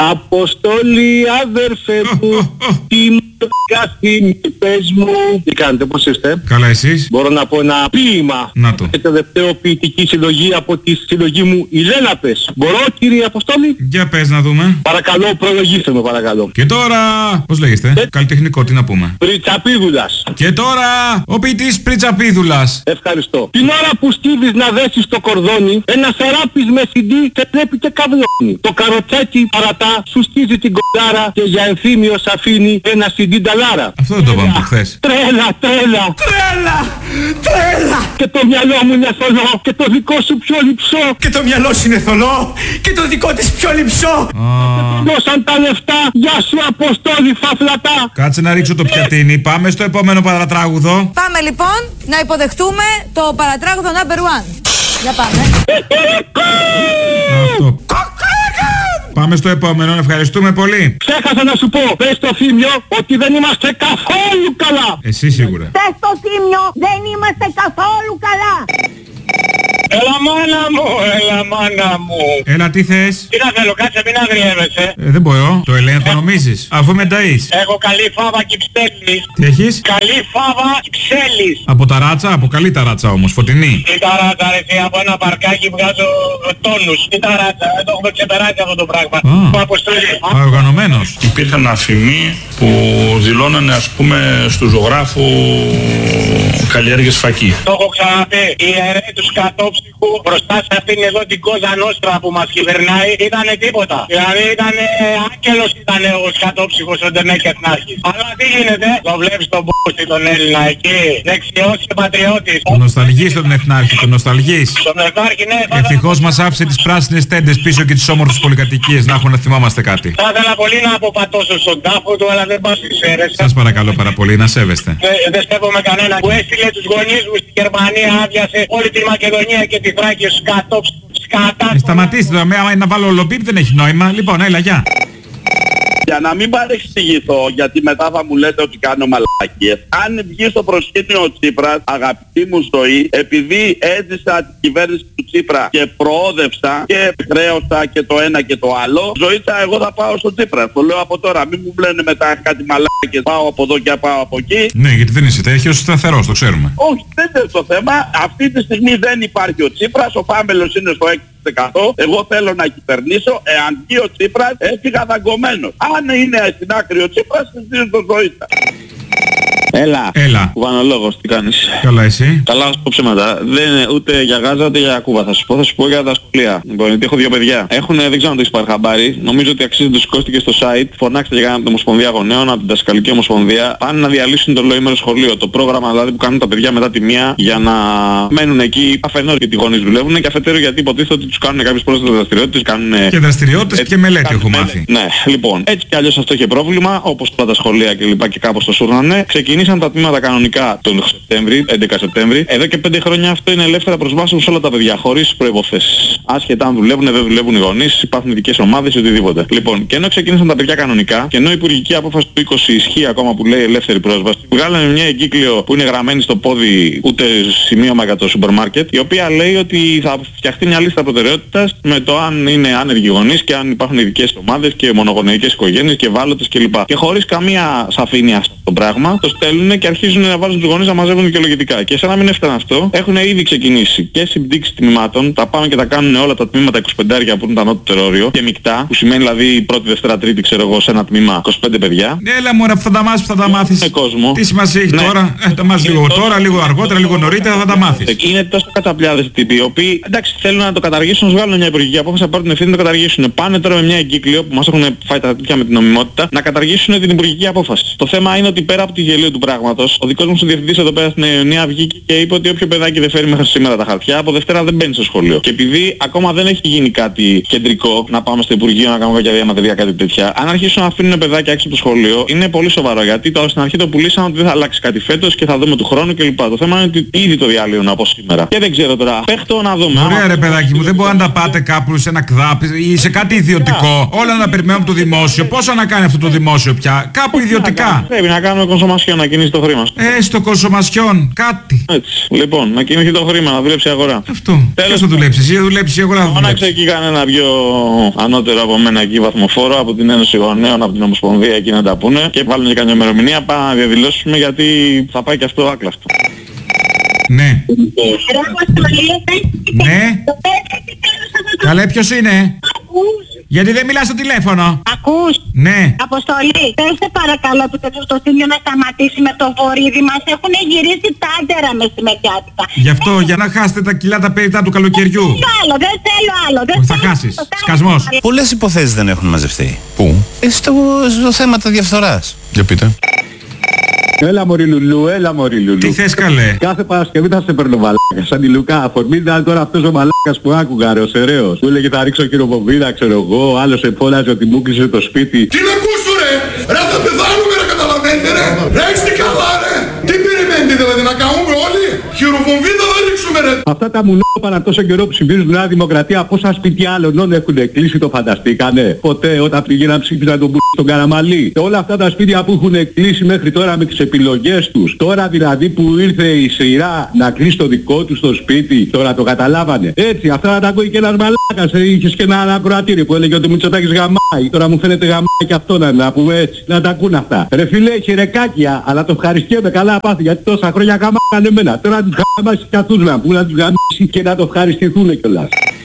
Αποστόλη, αδερφέ μου, τι μου καθήμη, πες μου. Τι κάνετε, πώς είστε? Καλά, εσείς? Μπορώ να πω ένα ποίημα. Να το. Και τελευταίο ποιητική συλλογή από τη συλλογή μου «Οι Λέλαπες». Μπορώ, κύριε Αποστόλη? Για πες να δούμε. Παρακαλώ, προλογίστε με, παρακαλώ. Και τώρα, πώς λέγεστε? Καλλιτεχνικό, τι να πούμε? Πριτσαπίδουλας. Και τώρα, ο ποιητής Πριτσαπίδουλας. Ευχαριστώ. Την ώρα που στίβεις να δέσεις το κορδόνι, ένα σεράπης με CD σε τρέπει και καβλώνει. Το καροτσάκι παρατά, σου στίζει την κοντάρα και για ενθύμιο σ' αφήνει ένα CD νταλάρα. Αυτό δεν το είπαμε από χθες. Τρέλα, τρέλα. Τρέλα! Τρέλα! Και το μυαλό μου είναι θολό και το δικό σου πιο λυψό. Και το μυαλό σου είναι θολό και το δικό της πιο λυψό. Δώσαν τα λεφτά, γεια σου Αποστόλη φαφλατά. Κάτσε να ρίξω το πιατίνι. Πάμε στο επόμενο παρατράγουδο. Πάμε λοιπόν να υποδεχτούμε το παρατράγουδο number 1. Για πάμε. Αυτό. Πάμε στο επόμενο, ευχαριστούμε πολύ. Ξέχασα να σου πω, πες στο Θήμιο ότι δεν είμαστε καθόλου καλά. Εσύ σίγουρα. Πες στο Θήμιο, δεν είμαστε καθόλου καλά. Έλα μάνα μου, έλα μάνα μου. Έλα, τι θες? Τι να θέλω, κάτσε μην αγριεύεσαι. Δεν μπορώ. Το ελέγχο νομίζεις? Αφού με ταΐς. Έχω καλή φάβα και ψέλης. Τι έχεις? Καλή φάβα και ψέλης. Από ταράτσα, από καλή ταράτσα όμως, φωτεινή. Τι ταράτσα ρε εσύ, από ένα παρκάκι βγάζω τόνους. Τι ταράτσα, το έχουμε ξεπεράσει αυτό το πράγμα. Αποστολή. Οργανωμένος. Υπήρχαν αφημοί που δηλώνανε ας πούμε στου ζωγράφου καλλιέργειες φακή. Το έχω ξαναπεί, οι ιερέοι του Σκατόψυχου μπροστά σε αυτήν εδώ την Κόζα Νόστρα που μας κυβερνάει ήτανε τίποτα. Δηλαδή ήτανε άγγελος ήτανε ο Σκατόψυχος ο Ντεμέκεθνάρχης. Αλλά τι γίνεται, το βλέπεις τον Μπούστη τον Έλληνα εκεί, δεξιός και πατριώτης. Τον νοσταλγείς τον Εθνάρχη, τον νοσταλγείς. Τον Εθνάρχη, ναι. Ευτυχώς μας άφησε τις πράσινες τέντες πίσω και τις όμορφες πολυκατοικίες, να έχουμε να θυμόμαστε κάτι. Θα ήθελα πολύ να αποπατώσω στον τάφο του, αλλά δεν πάω στις αίρες. Σας παρακαλώ πάρα πολύ να σέβεστε. Δεν σέβομαι κανένα που έστειλε τους γονείς μου στη Γερμανία, άδειασε όλη τη Μακεδονία και τη Θράκη στους Σκατόψυχους. Σταματήστε το, άμα να βάλω ολοπίπ δεν έχει νόημα. Λοιπόν, έλα, γεια. Για να μην παρεξηγηθώ, γιατί μετά θα μου λέτε ότι κάνω μαλακίες. Αν βγει στο προσκήνιο ο Τσίπρας, αγαπητή μου ζωή, επειδή έζησα την κυβέρνηση του Τσίπρα και προόδευσα και χρέωσα και το ένα και το άλλο, ζωήτσα εγώ θα πάω στο Τσίπρα. Το λέω από τώρα, μην μου λένε μετά κάτι μαλακίες, πάω από εδώ και πάω από εκεί. Ναι, γιατί δεν είσαι τέτοιος σταθερός, το ξέρουμε. Όχι, δεν είναι το θέμα. Αυτή τη στιγμή δεν υπάρχει ο Τσίπρας, ο Πάμελος είναι στο 6%. Εγώ θέλω να κυβερνήσω. Εάν βγει ο Τσίπρας, έφυγα δαγκωμένος. Αν είναι στην άκρη ο Τσίπρας, συζητήσω το ζωήτα. Έλα. Κουβανολόγος, τι κάνεις? Καλά, εσύ? Καλά, θα σου πω ψέματα. Δεν είναι ούτε για Γάζα ούτε για Κούβα. Θα σου πω για τα σχολεία. Λοιπόν, γιατί έχω δύο παιδιά. Δεν ξέρω αν το έχεις πάρει χαμπάρι. Νομίζω ότι αξίζει να το σηκώσετε και στο site. Φωνάξτε για την Ομοσπονδία Γονέων, από την Δασκαλική Ομοσπονδία. Πάνε να διαλύσουν το ολοήμερο σχολείο. Το πρόγραμμα δηλαδή που κάνουν τα παιδιά μετά τη μία για να μένουν εκεί. Αφενός γιατί οι γονείς δουλεύουν και αφετέρου γιατί υποτίθεται ότι τους κάνουν κάποιες πρόσθετες δραστηριότητες. Και δραστηριότητες και μελέτη έχω μάθει. Ναι, λοιπόν, έτσι κι αλλιώς αυτό είχε πρόβλημα, όπως όλα τα σχολεία κλπ. Και κάπως το σούρνανε. Ξεκινήσαν τα τμήματα κανονικά τον Σεπτέμβρη, 11 Σεπτέμβρη. Εδώ και 5 χρόνια αυτό είναι ελεύθερα προσβάσιμο σε όλα τα παιδιά, χωρίς προϋποθέσεις. Άσχετα αν δουλεύουν, δεν δουλεύουν οι γονείς, υπάρχουν ειδικές ομάδες, οτιδήποτε. Λοιπόν, και ενώ ξεκίνησαν τα παιδιά κανονικά, και ενώ η υπουργική απόφαση του 20 ισχύει ακόμα που λέει ελεύθερη πρόσβαση, βγάλανε μια εγκύκλιο που είναι γραμμένη στο πόδι ούτε σημείωμα για το σούπερ μάρκετ, η οποία λέει ότι θα φτιαχτεί μια λίστα προτεραιότητας με το αν είναι άνεργοι γονείς και αν υπάρχουν ειδικές ομάδες και μονογονεϊκές οικογένειες και ευάλωτες κλπ. Και χωρίς καμία σαφήνεια στο πράγμα, το στέλνουν και αρχίζουν να βάζουν τους γονείς να μαζεύουν δικαιολογητικά. Και σαν να μην έφτανε αυτό, έχουν ήδη ξεκινήσει και συμπτύξεις τμήματων, τα πάμε και τα κάνουν όλα τα τμήματα 25 που είναι το ανώτερο όριο, και μεικτά, που σημαίνει δηλαδή πρώτη, Δευτέρα, Τρίτη, ξέρω εγώ, σε ένα τμήμα 25 παιδιά. Έλα μωρέ, που θα τα μάθεις, θα τα μάθεις. Κόσμο. Τι σημασία έχει τώρα, τα μάθεις λίγο τώρα, λίγο αργότερα, λίγο νωρίτερα, θα τα μάθεις. Είναι τόσο κατσαπλιάδες οι τύποι, οι οποίοι εντάξει θέλουν να το καταργήσουν, να βγάλουν μια υπουργική απόφαση, να πάρουν την ευθύνη να το καταργήσουν. Πάνε τώρα με μια εγκύκλιο που μας έχουν φάει τα τέτοια με την νομιμότητα να καταργήσουν την υπουργική απόφαση. Το θέμα είναι ότι πέρα από τη γελίο του πράγματος, ο δικός μου διευθυντής εδώ πέρα στην Ιωνία βγήκε και είπε ότι όποιο παιδάκι δεν φέρει μέχρι σήμερα τα χαρτιά, από Δευτέρα δεν μπαίνει στο σχολείο. Και επειδή ακόμα δεν έχει γίνει κάτι κεντρικό, να πάμε στο Υπουργείο να κάνουμε κάποια διαμαρτυρία, κάτι τέτοια, αν αρχίσουν να αφήνουν παιδάκια έξω από το σχολείο, είναι πολύ σοβαρό. Γιατί τώρα στην αρχή το πουλήσαν ότι δεν θα αλλάξει κάτι φέτος και θα δούμε του χρόνου κλπ. Το θέμα είναι ότι ήδη το διαλύουν από σήμερα. Και δεν ξέρω τώρα, παίχτω να δούμε. Ωραία, ρε παιδάκι μου, δεν μπορεί να τα πάτε κάπου σε ένα ΚΔΑΠ ή σε κάτι ιδιωτικό. Όλα να περιμένουμε από το δημόσιο. Πόσο να κάνει αυτό το δημόσιο πια, κάπου ιδιωτικά. Πρέπει να κάνουμε κονσομασιόν να κινήσει το χρήμα. Στο κονσομασιόν, κάτι. Έτσι. Λοιπόν, να κινηθεί το χρήμα, να δουλέψει η αγορά. Αυτό. Ποιος θα δουλέψει, εσύ θα δουλέψεις δουλέψει, εγώ θα δουλέψει. Φώναξε εκεί κανένα πιο ανώτερο από μένα εκεί βαθμοφόρο, από την Ένωση Γονέων, από την Ομοσπονδία εκεί να τα πούνε και βάλουν και καμιά ημερομηνία, πάμε να διαδηλώσουμε γιατί θα πάει και αυτό άκλαστο. Ναι. Ναι. Καλέ, ποιος είναι? Γιατί δεν μιλάς στο τηλέφωνο? Ακούς? Ναι. Αποστολή, πες σε παρακαλώ το Θήμιο να σταματήσει με το βορίδι μας. Έχουν γυρίσει τάντερα μεσημεριάτικα. Γι' αυτό, για να χάσετε τα κιλά τα περιτά του καλοκαιριού. Δεν θέλω άλλο. Θα χάσεις. Σκασμός. Πολλές υποθέσεις δεν έχουν μαζευτεί. Πού? Στο θέμα τα διαφθοράς. Για πείτε. Έλα μωρή Λουλού, έλα μωρή Λουλού. Τι θες καλέ? Κάθε Παρασκευή θα σε παίρνω μαλάκα, σαν τη Λουκά. Αφορμή ήταν τώρα αυτός ο μαλάκας που άκουγα, ρε, ο Σεραίος. Μου έλεγε θα ρίξω χειροβομβίδα, ξέρω εγώ, άλλος σε φώναζε ότι μου κλείσε το σπίτι. Τι να ακούσω ρε, ρε θα πεθάνουμε ρε, καταλαβαίνετε ρε, ρε είστε καλά ρε. Τι περιμένετε δηλαδή, να καούμε όλοι, χειροβομβίδα θα ρίξουμε ρε. Αυτά τα μουνόπανα τόσο καιρό που ψηφίζουν Νέα Δημοκρατία, πόσα σπίτια άλλων έχουν κλείσει, το φανταστήκανε? Ποτέ όταν πήγαιναν ψήφισαν τον στον Καραμαλή. Και όλα αυτά τα σπίτια που έχουν κλείσει μέχρι τώρα με τις επιλογές τους. Τώρα δηλαδή που ήρθε η σειρά να κλείσει το δικό τους το σπίτι, τώρα το καταλάβανε. Έτσι, αυτά να τα ακούει και ένας μαλάκας. Είχες και ένα ακροατήριο που έλεγε ότι ο Μητσοτάκης γαμάει. Τώρα μου φαίνεται γαμάει και αυτό να πούμε έτσι, να τα ακούν αυτά. Ρε φίλε, χειρεκάκια, αλλά το ευχαριστιέμαι καλά πάθη γιατί τόσα χρόνια γαμάνε εμένα. Τώρα να τους γαμάσει και αυτούς να πού να τους γαμίσει και να το ευχαριστηθούν κιόλας.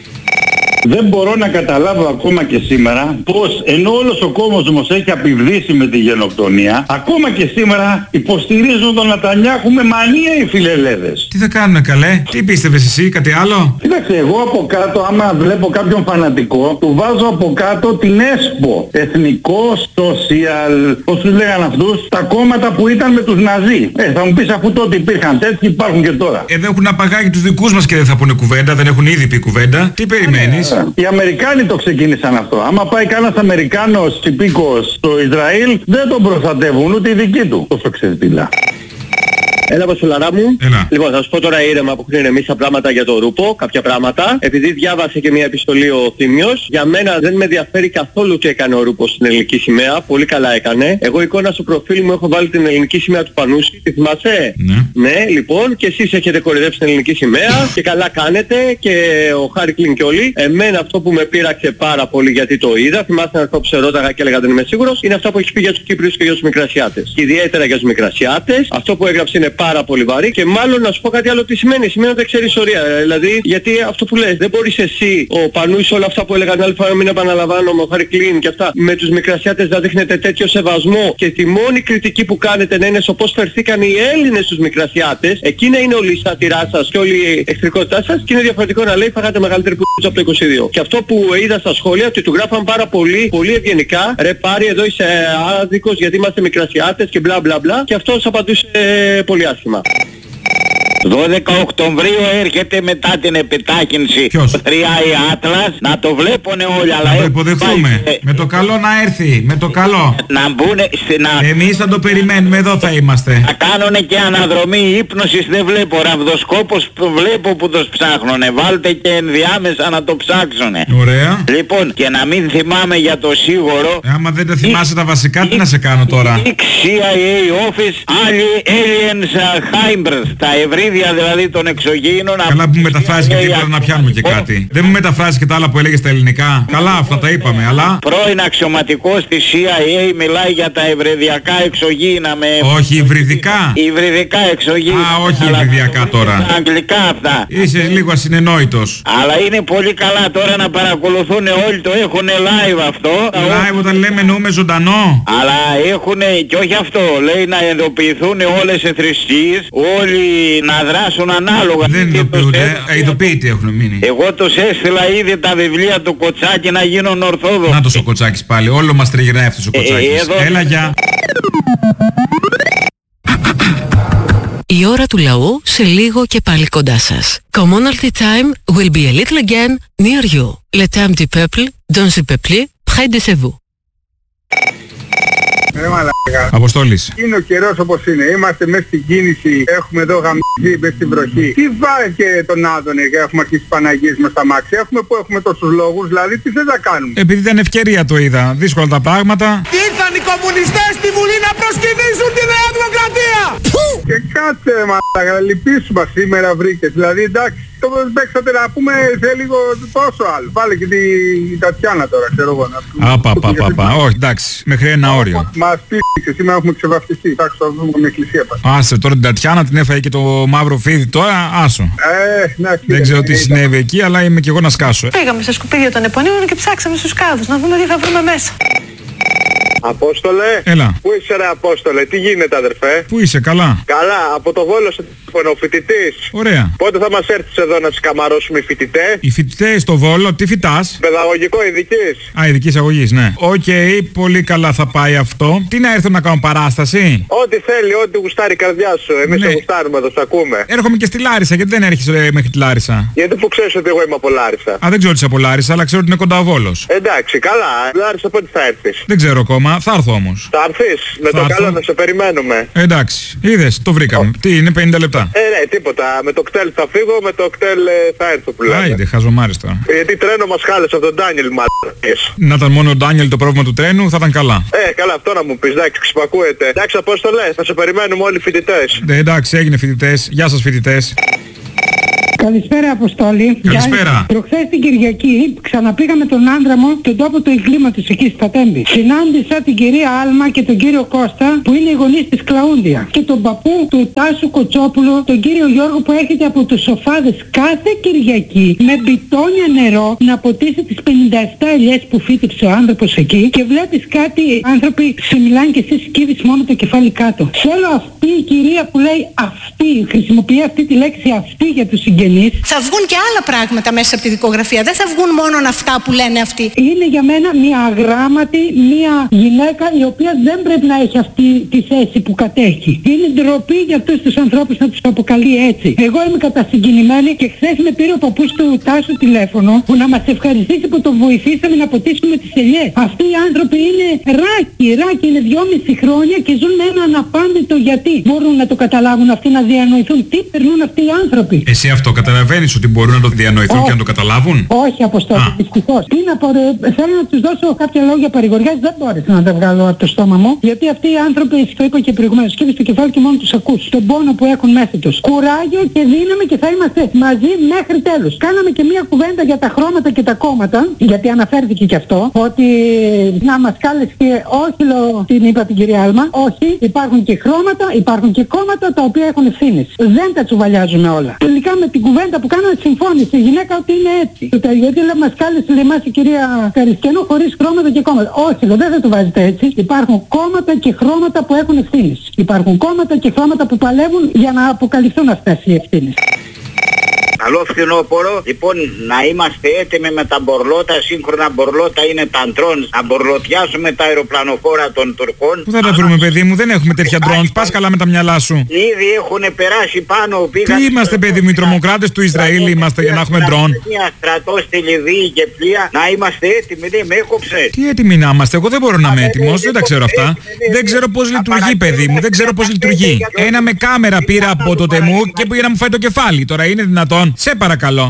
Δεν μπορώ να καταλάβω ακόμα και σήμερα πως ενώ όλος ο κόσμος έχει απειβδίσει με τη γενοκτονία, ακόμα και σήμερα υποστηρίζουν τον Νατανιάχου με μανία οι φιλελέδες. Τι θα κάνουνε καλέ? Τι πίστευες εσύ, κάτι άλλο? Κοίταξε, εγώ από κάτω άμα βλέπω κάποιον φανατικό, του βάζω από κάτω την ΕΣΠΟ. Εθνικό, Social, πώς τους λέγανε αυτούς, τα κόμματα που ήταν με τους Ναζί. Θα μου πεις αφού τότε υπήρχαν τέτοιοι, υπάρχουν και τώρα. Δεν έχουν απαγάγει τους δικούς μας και δεν θα πούνε κουβέντα, δεν έχουν ήδη πει κουβέντα. Τι περιμένεις? Οι Αμερικάνοι το ξεκίνησαν αυτό. Άμα πάει κανένας Αμερικάνος υπήκος στο Ισραήλ, δεν τον προστατεύουν ούτε οι δικοί του. Τόσο ξεφτύλα. Έλα Πασουλαρά μου. Έλα. Λοιπόν, θα σου πω τώρα ήρεμα που έχουν ηρεμήσει τα πράγματα για το Ρούπο, κάποια πράγματα. Επειδή διάβασε και μια επιστολή ο Θήμιος, για μένα δεν με ενδιαφέρει καθόλου τι έκανε ο Ρούπος στην ελληνική σημαία. Πολύ καλά έκανε. Εγώ εικόνα στο προφίλ μου έχω βάλει την ελληνική σημαία του Πανούση. Τη θυμάσαι? Ναι, λοιπόν, και εσείς έχετε κορυδέψει την ελληνική σημαία και καλά κάνετε και ο Χάρη Κλίν και όλοι. Εμένα αυτό που με πείραξε πάρα πολύ γιατί το είδα, θυμάστε αυτό που σε ρώταγα και έλεγα δεν είμαι σίγουρος, είναι αυτό που έχει πει για τους Κύπριους και για τους Μικρασιάτες. Και ιδιαίτερα για τους Μικρασιάτες, αυτό που έγραψε είναι πάρα πολύ βαρύ και μάλλον να σου πω κάτι άλλο τι σημαίνει. Σημαίνει ότι ξέρει ιστορία. Δηλαδή, γιατί αυτό που λες, δεν μπορείς εσύ, ο Πανούης, όλα αυτά που έλεγαν άλλη φορά, μην επαναλαμβάνω, με ο Χάρη Κλίν και αυτά, με τους Μικρασιάτες να δείχνετε τέτοιο σεβασμό και τη μόνη κριτική που κάνετε να είναι στο πώς φερθήκαν οι Έλληνες στους Μικρασιάτες, εκείνα είναι όλη η σάτυρά σας και όλη η εχθρικότητά σας και είναι διαφορετικό να λέει φάγατε μεγαλύτερη πούτσα από το 22. Και αυτό που είδα στα σχόλια ότι του γράφαν πάρα πολύ, πολύ ευγενικά, ρε πάρει εδώ είσαι άδικος γιατί είμαστε Μικρασιάτες και μπλα μπλα μπλα και αυτός απαντούσε πολύ άσχημα. 12 Οκτωβρίου έρχεται μετά την επιτάχυνση. Ποιος? Το 3i Atlas. Να το βλέπουνε όλοι. Αλλά να το υποδεχθούμε. Με το καλό να έρθει. Με το καλό. Να μπουνε εμείς θα το περιμένουμε. Εδώ θα είμαστε. Να κάνουνε και αναδρομή ύπνωσης. Δεν βλέπω. Ραβδοσκόπος βλέπω που το ψάχνουνε. Βάλτε και ενδιάμεσα να το ψάξουνε. Ωραία. Λοιπόν, και να μην θυμάμαι για το σίγουρο. Άμα δεν τα θυμάσαι τα βασικά, τι να σε κάνω τώρα? CIA Office, Aliens Heimbers. Τα ευρύδια δηλαδή των εξωγήινων. Καλά που μου μεταφράζει και τίποτα να πιάνουμε και κάτι. Δεν μου μεταφράζει και τα άλλα που έλεγε στα ελληνικά. Καλά, αυτά τα είπαμε, αλλά. Πρώην αξιωματικός της CIA μιλάει για τα ευρεδιακά εξωγήινα με. Όχι, υβριδικά. Υβριδικά εξωγήινα. Α, όχι υβριδιακά τώρα. Τα αγγλικά αυτά. Είσαι λίγο ασυνενόητος. Αλλά είναι πολύ καλά τώρα να παρακολουθούν όλοι, το έχουν live αυτό. Live όταν λέμε εννοούμε ζωντανό. Αλλά έχουν και όχι αυτό. Λέει να ειδοποιηθούν όλες οι θρησκείες, όλοι να δράσουν ανάλογα. Δεν ειδοποιούνται, ειδοποιητοί έχουν μείνει. Εγώ τους έστειλα ήδη τα βιβλία του Κοτσάκη να γίνουν Ορθόδοξοι. Να το ο Κοτσάκης πάλι, όλο μας τριγυρνάει αυτός ο Κοτσάκης. Έλα για. Η ώρα του λαού σε λίγο και πάλι κοντά σας. Commonalty time will be a little again near you. Le temps du peuple, dans le peuple, près de vous. Αποστόλης. Είναι ο καιρός όπως είναι. Είμαστε μέσα στην κίνηση. Έχουμε εδώ γαμίζει μέσα στην βροχή. Τι βάζει και τον Άδωνη και έχουμε αρχίσει Παναγίες με στα μάξι. Έχουμε που έχουμε τόσους λόγους. Δηλαδή τι θες να κάνουμε. Επειδή ήταν ευκαιρία το είδα. Δύσκολα τα πράγματα. Ήρθαν οι κομμουνιστές στη Βουλή να προσκυνήσουν τη Νέα Δημοκρατία. Και κάτσε μαλάκα, λυπήσουμε σήμερα βρήκες. Δηλαδή εντάξει, το παίξατε να πούμε σε λίγο τόσο άλλο. Πάλε και την Τατιάνα τώρα, ξέρω εγώ. Όχι, εντάξει, μέχρι ένα όριο. Μας πήξε, σήμερα έχουμε ξεβαφτιστεί. Εντάξει, θα δούμε μια εκκλησία πάλι. Άσε τώρα την Τατιάνα, την έφαγε και το μαύρο φίδι τώρα, άσο. Δεν ξέρω τι συνέβη εκεί, αλλά είμαι κι εγώ να σκάσω. Πήγαμε στα σκουπίδια των επωνύμων και ψάξαμε στους κάδους να δούμε τι θα βρούμε μέσα. Απόστολε. Έλα. Πού είσαι ρε Απόστολε, τι γίνεται αδερφέ? Πού είσαι, καλά? Καλά, από το Βόλο σε τηλέφωνο, φοιτητής. Ωραία. Πότε θα μας έρθεις εδώ να σκαμαρώσουμε οι φοιτητές? Οι φοιτητές στο Βόλο, τι φοιτάς? Παιδαγωγικό ειδικής. Α, ειδικής αγωγής, ναι. Οκ, πολύ καλά θα πάει αυτό. Τι να έρθω να κάνω, παράσταση? Ό,τι θέλει, ό,τι γουστάρει η καρδιά σου. Εμείς το γουστάρουμε εδώ, σ' ακούμε. Έρχομαι και στη Λάρισα, γιατί δεν έρχεσαι μέχρι τη Λάρισα? Γιατί που ξέρεις ότι εγώ είμαι από Λάρισα? Α, δεν ξέρω ότι είσαι από Λάρισα, αλλά ξέρω ότι είναι κοντά ο Βόλος. Εντάξει, καλά. Λάρισα πότε θα έρθεις? Δεν ξέρω ακόμα, θα έρθω όμως. Θα έρθεις, με το καλό να σε περιμένουμε. Εντάξει, είδες, το βρήκαμε. Τι είναι 50 λεπτά? Ναι, τίποτα. Με το κτέλ θα φύγω, με το κτέλ θα έρθω που λέμε. Άιντε, χαζομάρες τώρα. Γιατί τρένο μας χάλεσε από τον Ντάνιελ μαλακές. Να ήταν μόνο ο Ντάνιελ το πρόβλημα του τρένου, θα ήταν καλά. Καλά, αυτό να μου πεις, εντάξει, ξυπακούεται. Εντάξει, Απόστολε, θα σε περιμένουμε όλοι οι φοιτητές. Εντάξει, έγινε φοιτητές. Γεια σας φοιτητές. Καλησπέρα Αποστόλη. Καλησπέρα. Προχθές την Κυριακή ξαναπήγα με τον άντρα μου τον τόπο του εγκλήματος εκεί στα Τέμπη. Συνάντησα την κυρία Άλμα και τον κύριο Κώστα που είναι οι γονείς της Κλαούντια και τον παππού του Τάσου Κοτσόπουλου, τον κύριο Γιώργο που έρχεται από τους σοφάδες κάθε Κυριακή με μπιτόνια νερό να ποτίσει τις 57 ελιές που φύτηψε ο άνθρωπος εκεί και βλέπεις κάτι άνθρωποι σε μιλάνε και εσύ σκύβεις μόνο το κεφάλι κάτω. Θέλω αυτή η κυρία που λέει αυτή, χρησιμοποιεί αυτή τη λέξη αυτή για τους συγγενείς. Θα βγουν και άλλα πράγματα μέσα από τη δικογραφία. Δεν θα βγουν μόνο αυτά που λένε αυτοί. Είναι για μένα μια αγράμματη, μια γυναίκα η οποία δεν πρέπει να έχει αυτή τη θέση που κατέχει. Είναι ντροπή για αυτούς τους ανθρώπους να τους αποκαλεί έτσι. Εγώ είμαι κατασυγκινημένη και χθες με πήρε ο παππούς του Τάσου τηλέφωνο που να μας ευχαριστήσει που το βοηθήσαμε να ποτίσουμε τις ελιές. Αυτοί οι άνθρωποι είναι ράκι, είναι 2,5 χρόνια και ζουν με ένα αναπάντητο γιατί. Μπορούν να το καταλάβουν αυτοί, να διανοηθούν τι περνούν αυτοί οι άνθρωποι. Εσύ αυτό καταλαβαίνεις ότι μπορούν να το διανοηθούν και να το καταλάβουν? Όχι, Αποστόλη, δυστυχώς. Τι να πω, θέλω να τους δώσω κάποια λόγια παρηγοριάς, δεν μπόρεσα να τα βγάλω από το στόμα μου. Γιατί αυτοί οι άνθρωποι, το είπα και προηγουμένως, σκύβεις στο κεφάλι και μόνο τους ακούς. Τον πόνο που έχουν μέσα τους. Κουράγιο και δύναμη και θα είμαστε μαζί μέχρι τέλους. Κάναμε και μια κουβέντα για τα χρώματα και τα κόμματα, γιατί αναφέρθηκε και αυτό, ότι να μας κάλεσε και όχι την είπα την κυρία Άλμα, όχι, υπάρχουν και χρώματα, υπάρχουν και κόμματα τα οποία έχουν ευθύνες. Δεν τα τσουβαλιάζουμε όλα. Τελικά με την κουβέντα που κάναμε συμφώνησε η γυναίκα ότι είναι έτσι. Γιατί λέει μας κάλεσε λέει μας η κυρία Καρισκένου χωρίς χρώματα και κόμματα. Όχι, δεν θα το βάζετε έτσι. Υπάρχουν κόμματα και χρώματα που έχουν ευθύνες. Υπάρχουν κόμματα και χρώματα που παλεύουν για να αποκαλυφθούν αυτές οι ευθύνες. Καλό φθινόπωρο. Λοιπόν, να είμαστε έτοιμοι με τα μπορλότα. Σύγχρονα μπορλότα είναι τα ντρόουν. Να μπορλωτιάσουμε τα αεροπλανοφόρα των Τουρκών. Πού θα τα βρούμε, παιδί μου, δεν έχουμε τέτοια ντρόουν. Πας καλά με τα μυαλά σου. Ήδη έχουν περάσει πάνω. Τι είμαστε, παιδί μου, οι τρομοκράτες του Ισραήλ είμαστε για να έχουμε ντρόουν. Μια στρατό στη Λιβύη και πλοία. Να είμαστε έτοιμοι, δεν με έκοψε. Τι έτοιμοι να είμαστε, εγώ δεν μπορώ να είμαι έτοιμος, δεν τα ξέρω αυτά. Δεν ξέρω πώς λειτουργεί, παιδί μου, δεν ξέρω πώς λειτουργεί. Ένα με κάμερα πήρα από το τεμού και πήγε να μου φάει το κεφάλι. Τώρα είναι δυνατόν? Σε παρακαλώ.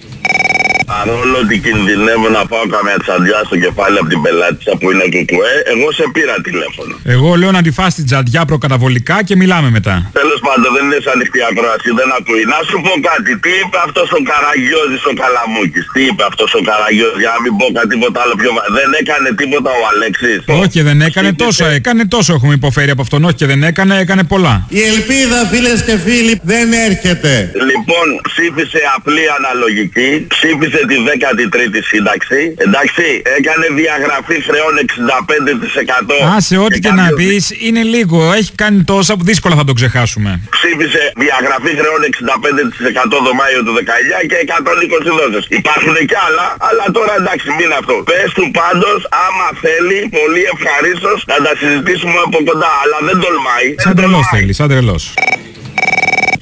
Παρόλο ότι κινδυνεύω να πάω καμιά τσαντιά στο κεφάλι από την πελάτησα που είναι κουκουέ, εγώ σε πήρα τηλέφωνο. Εγώ λέω να τη φας την τσαντιά προκαταβολικά και μιλάμε μετά. Τέλος πάντων δεν είναι σαν ανοιχτή ακρόαση, δεν ακούει. Να σου πω κάτι, τι είπε αυτός ο Καραγιώζης ο Καλαμούκης, τι είπε αυτός ο Καραγιώζης, για να μην πω κάτι τίποτα άλλο πιο δεν έκανε τίποτα ο Αλέξης? Όχι δεν έκανε, τόσο έχουμε υποφέρει από αυτόν, όχι και δεν έκανε πολλά. Η ελπίδα φίλες και φίλοι δεν έρχεται. Λοιπόν, ψήφισε απλή αναλογική, ψήφισε τη 13η σύνταξη, εντάξει, έκανε διαγραφή χρεών 65%. Άσε, ό,τι και να πεις είναι λίγο, έχει κάνει τόσα που δύσκολα θα το ξεχάσουμε. Ψήφισε διαγραφή χρεών 65% το Μάιο του 19 και 120 δόσεις. Υπάρχουν και άλλα, αλλά τώρα εντάξει μην αυτό. Πες του πάντως, άμα θέλει, πολύ ευχαρίστως να τα συζητήσουμε από κοντά, αλλά δεν τολμάει. Σαν τρελός θέλει, σαν τρελός.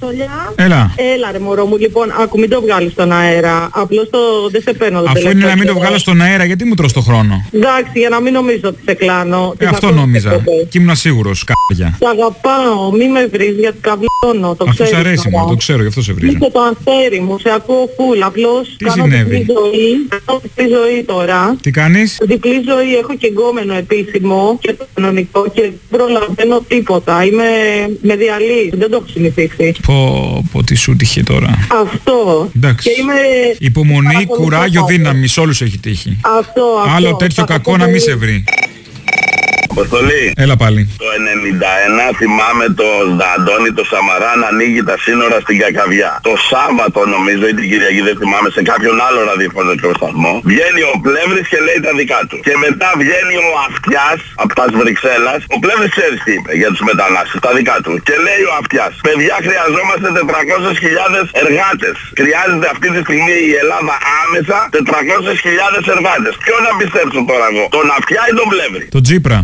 Σολιά. Έλα ρε μωρό μου, λοιπόν, άκου, μην το βγάλεις στον αέρα. Απλώς δεν σε παίρνω το τελευταίο. Αφού είναι να μην το βγάλω στον αέρα, γιατί μου τρως το χρόνο? Εντάξει, για να μην νομίζω ότι σε κλάνω. Αυτό νόμιζα. Και ήμουν σίγουρος, κ***για. Σ' αγαπάω, μη με βρεις γιατί καβλώνω, το ξέρω. Αφού σ' αρέσει μου, το ξέρω, γι' αυτό σε βρίζω. Είσαι το αστέρι μου, σε ακούω φουλ, απλώς τι κάνω συνέβη? διπλή ζωή τώρα. Τι κάνεις? Διπλή ζωή, έχω και εγκόμενο επίσημο και το κανονικό και δεν προλαβαίνω τίποτα. Με διαλύει, δεν το έχω συνηθίσει. Πω, τι σου τύχε τώρα. Αυτό. Εντάξει. Και είμαι... Υπομονή, κουράγιο, δύναμη, σε όλους έχει τύχει. Αυτό. Άλλο τέτοιο κακό να μην σε βρει. Αποστολή. Έλα πάλι. Το 91 θυμάμαι το Αντώνη το Σαμαρά να ανοίγει τα σύνορα στην Κακαβιά. Το Σάββατο νομίζω ή την Κυριακή δεν θυμάμαι σε κάποιον άλλο ραδιοφωνικό σταθμό. Βγαίνει ο Πλεύρης και λέει τα δικά του. Και μετά βγαίνει ο Αυτιάς από τα Βρυξέλλας. Ο Πλεύρης ξέρει τι είπε για τους μετανάστες, τα δικά του. Και λέει ο Αυτιάς, παιδιά χρειαζόμαστε 400.000 εργάτες. Χρειάζεται αυτή τη στιγμή η Ελλάδα άμεσα 400.000 εργάτες. Ποιο να πιστέψω τώρα εγώ, τον Αυτιά ή τον Πλεύρη? Τον Τσίπρα.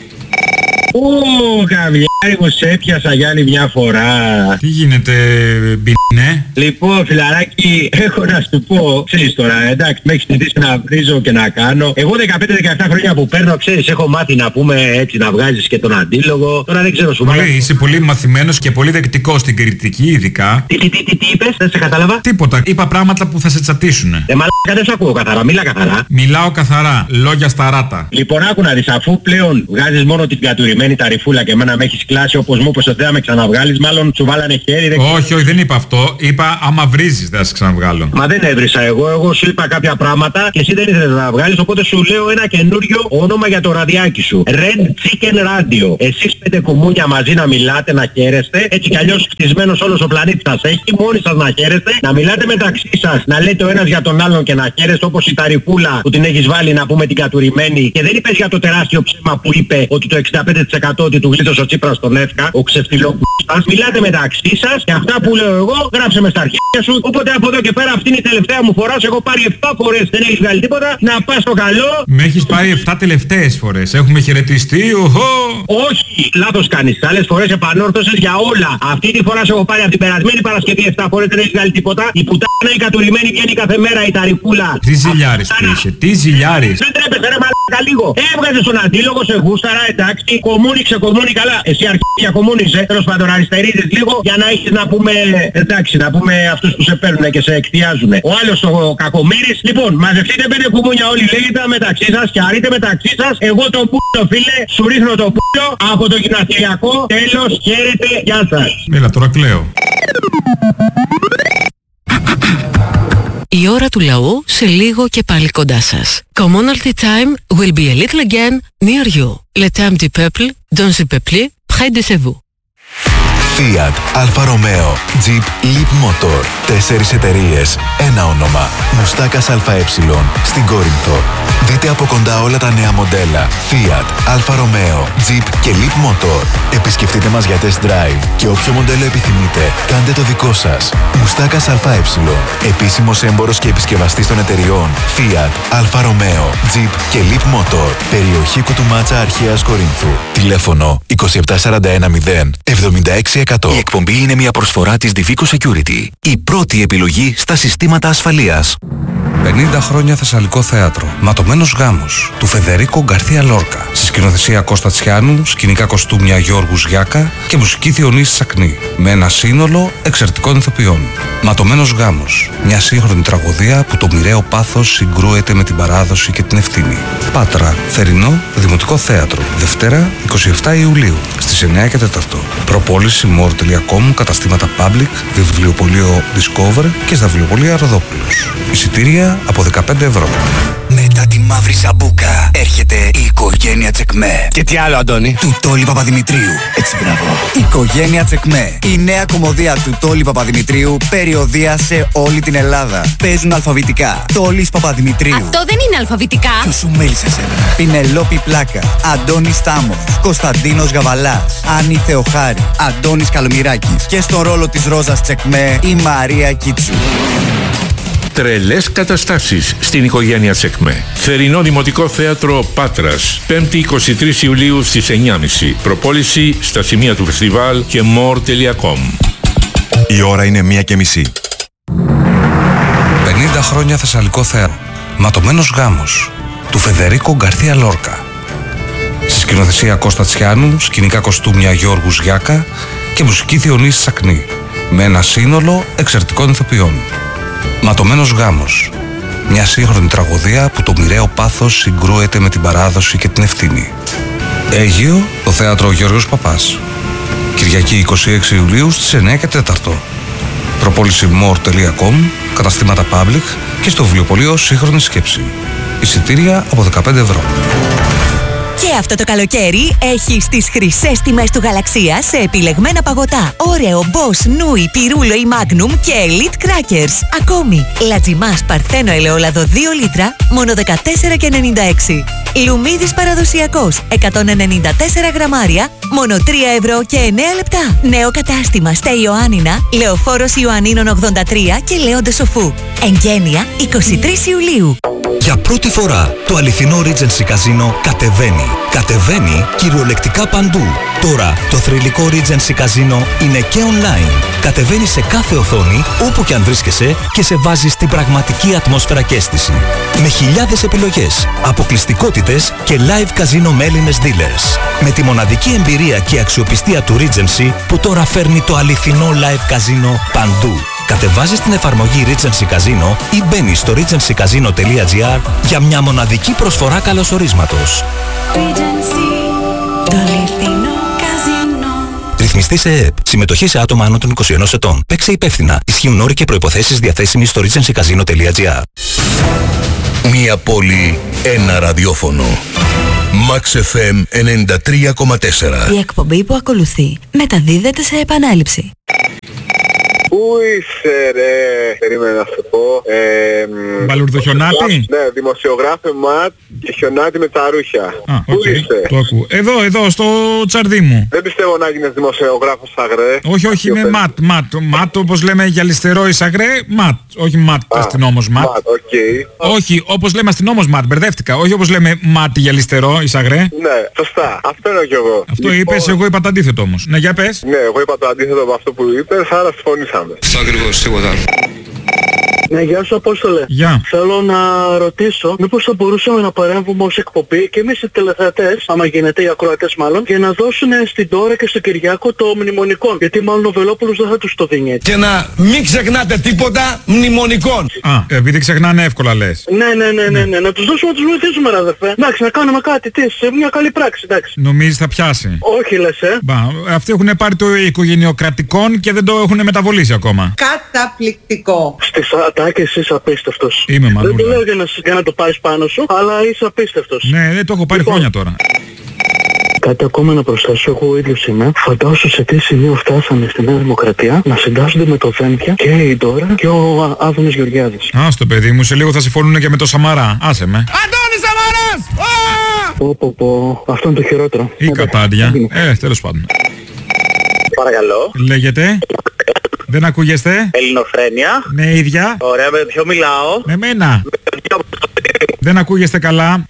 Καβιάρι μου σε έπιασα Γιάννη μια φορά. Τι γίνεται μπινέ? Λοιπόν φιλαράκι, έχω να σου πω, ξέρεις τώρα, εντάξει με έχεις συνηθίσει να βρίζω και να κάνω. Εγώ 15-17 χρόνια που παίρνω, ξέρεις, έχω μάθει να πούμε έτσι να βγάζεις και τον αντίλογο. Τώρα δεν ξέρω σου βάλω. Είσαι πολύ μαθημένος και πολύ δεκτικός στην κριτική ειδικά. Τι είπες, δεν σε κατάλαβα? Τίποτα, είπα πράγματα που θα σε τσατίσουνε. Μαλάκα δεν σε ακούω καθαρά, μίλα καθαρά. Μιλάω καθαρά, λόγια στα ράτα. Λοιπόν άκου να δεις, αφού πλέον βγάζεις μόνο την κατουρημένη ταριφούλα και εμένα με έχεις κλάσει όπως μου είπες ότι δεν θα με ξαναβγάλεις, μάλλον σου βάλανε χέρι. Όχι, δεν είπα αυτό. Είπα άμα βρίζεις δεν θα σε ξαναβγάλω. Μα δεν έβρισα εγώ σου είπα κάποια πράγματα και εσύ δεν ήθελες να βγάλεις, οπότε σου λέω ένα καινούριο όνομα για το ραδιάκι σου. Red Chicken Radio. Εσείς 5 κουμούνια μαζί να μιλάτε, να χαίρεστε, έτσι κι αλλιώς χτισμένος όλος ο πλανήτης σας έχει, μόνοι σας να χαίρεστε, να μιλάτε μεταξύ σας, να λέτε ο ένας για τον άλλον και να χαίρεστε όπως η ταριφούλα που την έχεις βάλει να πούμε την κατουρημένη και δεν είπες για το τεράστιο ψέμα που είπε ότι το 65% ότι του γλίτωσε ο Τσίπρας στον ΕΦΚΑ, ο ξεφτυλόπουλος. Μιλάτε μεταξύ σας και αυτά που λέω εγώ γράψε με στα αρχίδια σου. Οπότε από εδώ και πέρα αυτή είναι η τελευταία μου φορά. Σε έχω πάρει 7 φορές, δεν έχεις βγάλει τίποτα. Να πας στο καλό. Με έχεις πάρει 7 τελευταίες φορές. Έχουμε χαιρετιστεί. Όχι, λάθος κάνεις. Άλλες φορές επανόρθωσες για όλα. Αυτή τη φορά σε έχω πάρει από την περασμένη Παρασκευή 7 φορές, δεν έχεις βγάλει τίποτα. Η πουτάνα η κατουρημένη βγαίνει κάθε μέρα η ταριφούλα. Τι ζηλιάρης που είσαι, τι ζηλιάρης. Δεν τρέπεσαι ρε μαλάκα λίγο. Έβγαζες τον αντίλογο, σε γούσταρα, εντάξει. Κομμούνι, ξεκομμούνι, καλά. Εσύ αρχίδια κομμούνισε, τέλος πάντων αριστερίζεις λίγο για να έχεις να πούμε, εντάξει, να πούμε αυτούς που σε παίρνουν και σε εκτιάζουν. Ο άλλος ο κακομοίρης. Λοιπόν, μαζευτείτε 5 κουμούνια όλοι λέγεται μεταξύ σας και αρείτε μεταξύ σας. Εγώ το πούλο φίλε, σου ρίχνω το πούλο από το γυμναστηριακό. Τέλος, χαίρετε, γεια σας. Έλα τώρα κλαίω. Η ώρα του λαού σε λίγο και πάλι κοντά σας. Commonalty time will be a little again near you. Le temps du peuple, dans le peuple, près de vous. Fiat, Alfa Romeo, Jeep, Leap Motor. 4 εταιρείες, ένα όνομα. Μουστάκας ΑΕ στην Κόρινθο. Δείτε από κοντά όλα τα νέα μοντέλα Fiat, Alfa Romeo, Jeep και Leap Motor. Επισκεφτείτε μας για test drive και όποιο μοντέλο επιθυμείτε, κάντε το δικό σας. Μουστάκας ΑΕ, επίσημος έμπορος και επισκευαστής των εταιριών Fiat, Alfa Romeo, Jeep και Leap Motor. Περιοχή Κουτουμάτσα Αρχαίας Κορίνθου. Τηλέφωνο 27410 76%. Η εκπομπή είναι μια προσφορά της Divico Security. Η πρώτη επιλογή στα συστήματα ασφαλείας. 50 χρόνια Θεσσαλικό θέατρο. Ματωμένος γάμος του Φεδερίκο Γκαρθία Λόρκα. Στη σκηνοθεσία Κώστα Τσιάνου, σκηνικά κοστούμια Γιώργου Γιάκα και μουσική Διονύση Σακνή. Με ένα σύνολο εξαιρετικών ηθοποιών. Ματωμένος γάμος. Μια σύγχρονη τραγωδία που το μοιραίο πάθος συγκρούεται με την παράδοση και την ευθύνη. Πάτρα, Θερινό, Δημοτικό Θέατρο. Δευτέρα 27 Ιουλίου στις 9 και 4. Προπόληση more.com, καταστήματα Public, βιβλιοπωλείο Discover και στα βιβλιοπωλεία Ροδόπουλος. Εισιτήρια από 15 ευρώ. Μετά τη μαύρη ζαμπούκα έρχεται η οικογένεια Τσεκμέ. Και τι άλλο, Αντώνη? Του Τόλι Παπαδημητρίου. Έτσι, μπράβο. Οικογένεια Τσεκμέ. Η νέα κομμωδία του Τόλι Παπαδημητρίου, περιοδεία σε όλη την Ελλάδα. Παίζουν αλφαβητικά. Τόλις Παπαδημητρίου. Αυτό δεν είναι αλφαβητικά. Ποιος σου μίλησε εσένα? Πινελόπη Πλάκα. Αντώνης Στάμος. Κωνσταντίνος Γαβαλάς. Άννη Θεοχάρη. Αντώνης Καλομυράκης. Και στον ρόλο της Ρόζας Τσεκμέ η Μαρία Κίτσου. Τρελές καταστάσεις στην οικογένεια Τσεκμέ. Θερινό Δημοτικό Θέατρο Πάτρας. 5η 23 Ιουλίου στις 9.30. Προπόληση στα σημεία του φεστιβάλ και more.com. Η ώρα είναι 1:30. 50 χρόνια Θεσσαλικό θέατρο. Ματωμένος γάμος του Φεδερίκο Γκαρθία Λόρκα. Στη σκηνοθεσία Κώστα Τσιάνου, σκηνικά κοστούμια Γιώργου Γιάκα και μουσική Διονύση Σακνή. Με ένα σύνολο εξαιρετικών ηθοποιών. Ματωμένος γάμος. Μια σύγχρονη τραγωδία που το μοιραίο πάθος συγκρούεται με την παράδοση και την ευθύνη. Αίγυο, το θέατρο Γιώργος Παπάς. Κυριακή 26 Ιουλίου στις 9 και 4. Προπόληση more.com, καταστήματα public και στο βιβλιοπωλείο Σύγχρονη Σκέψη. Εισιτήρια από 15 ευρώ. Και αυτό το καλοκαίρι έχεις τις χρυσές τιμές του Γαλαξία σε επιλεγμένα παγωτά. Ωρεο, Boss, Nui, Pirulo ή Magnum και Elite Crackers. Ακόμη, Λατζιμάς Παρθένο ελαιόλαδο 2 λίτρα, μόνο 14,96. Λουμίδης παραδοσιακός, 194 γραμμάρια, μόνο 3 ευρώ και 9 λεπτά. Νέο κατάστημα στα Ιωάννινα, Λεωφόρος Ιωαννίνων 83 και Λέοντε Σοφού. Εγγένεια 23 Ιουλίου. Για πρώτη φορά το αληθινό Regency Casino κατεβαίνει. Κατεβαίνει κυριολεκτικά παντού. Τώρα το θρυλικό Regency Casino είναι και online. Κατεβαίνει σε κάθε οθόνη, όπου και αν βρίσκεσαι και σε βάζει στην πραγματική ατμόσφαιρα και αίσθηση. Με χιλιάδες επιλογές, αποκλειστικότητες και live casino με Έλληνες dealers. Με τη μοναδική εμπειρία και αξιοπιστία του Regency που τώρα φέρνει το αληθινό live casino παντού. Κατεβάζεις την εφαρμογή Regency Casino ή μπαίνεις στο regencycasino.gr για μια μοναδική προσφορά καλωσορίσματος. Το αληθινό καζίνο. Ρυθμιστή σε ΕΕΠ. Συμμετοχή σε άτομα άνω των 21 ετών. Παίξε υπεύθυνα. Ισχύουν όροι και προϋποθέσεις διαθέσιμοι στο regencycasino.gr. Μία πόλη, ένα ραδιόφωνο. Max FM 93,4. Η εκπομπή που ακολουθεί μεταδίδεται σε επανάληψη. Πού είσαι ρε, περίμενα να σου πω. Μπαλουρδοχιονάτη. Ναι, δημοσιογράφε ματ και χιονάτη με τα ρούχια. Πού είσαι? Το ακούω. Εδώ, στο τσαρδί μου. Δεν πιστεύω να γίνεις δημοσιογράφος Σαγρέ. Όχι, είμαι ματ, όπως λέμε γυαλιστερό η Σαγρέ, ματ. Όχι ματ, αστυνόμος ματ. Όχι, όπως λέμε αστυνόμος ματ, μπερδεύτηκα. Όχι όπως λέμε ματ γυαλιστερό η Σαγρέ. Ναι, σωστά. Αυτό εννοώ κι εγώ. Αυτό είπες, εγώ είπα το αντίθετο όμως. Ναι, για πες. Ναι, εγώ είπα το αντίθετο από αυτό που είπες, άρα συμφωνήσαμε. Ακριβώς, τίποτα. Ναι, γεια σου Απόστολε. Γεια. Θέλω να ρωτήσω μήπως θα μπορούσαμε να παρέμβουμε ως εκπομπή και εμείς οι τηλεθεατές, άμα γίνεται οι ακροατές μάλλον, και να δώσουν στην Τώρα και στον Κυριάκο το μνημονικό. Γιατί μάλλον ο Βελόπουλος δεν θα τους το δίνει έτσι. Και να μην ξεχνάτε τίποτα μνημονικών. Επειδή ξεχνάνε εύκολα λες. Ναι. Να τους δώσουμε να τους βοηθήσουμε ρε αδερφέ. Εντάξει, να κάνουμε κάτι, σε μια καλή πράξη, εντάξει. Νομίζεις θα πιάσει? Όχι λες, Αυτοί έχουν πάρει το οικογενειοκρατικόν και δεν το έχουν μεταβολήσει ακόμα. Καταπληκτικό. Στις ατάκες εσείς απίστευτος. Είμαι μάλλον. Δεν το λέω για να το πάρεις πάνω σου, αλλά είσαι απίστευτος. Ναι, δεν το έχω πάρει χρόνια τώρα. Κάτι ακόμα να προσθέσω, εγώ ο ίδιος είμαι. Φαντάσου σε τι σημείο φτάσαμε στη Νέα Δημοκρατία να συντάσσονται με το Δένδια και η Ντόρα και ο Άδωνης Γεωργιάδης. Άστο παιδί μου, σε λίγο θα συμφωνούν και με το Σαμαρά. Άσε με. Αντώνης Σαμαράς! Πω, αυτό είναι το χειρότερο. Ή κατάντια. Τέλος πάντων. Παρακαλώ. Λέγεται. Δεν ακούγεστε? Ελληνοφρένεια. Ναι, ίδια. Ωραία, με ποιο μιλάω? Με μένα. Δεν ακούγεστε καλά.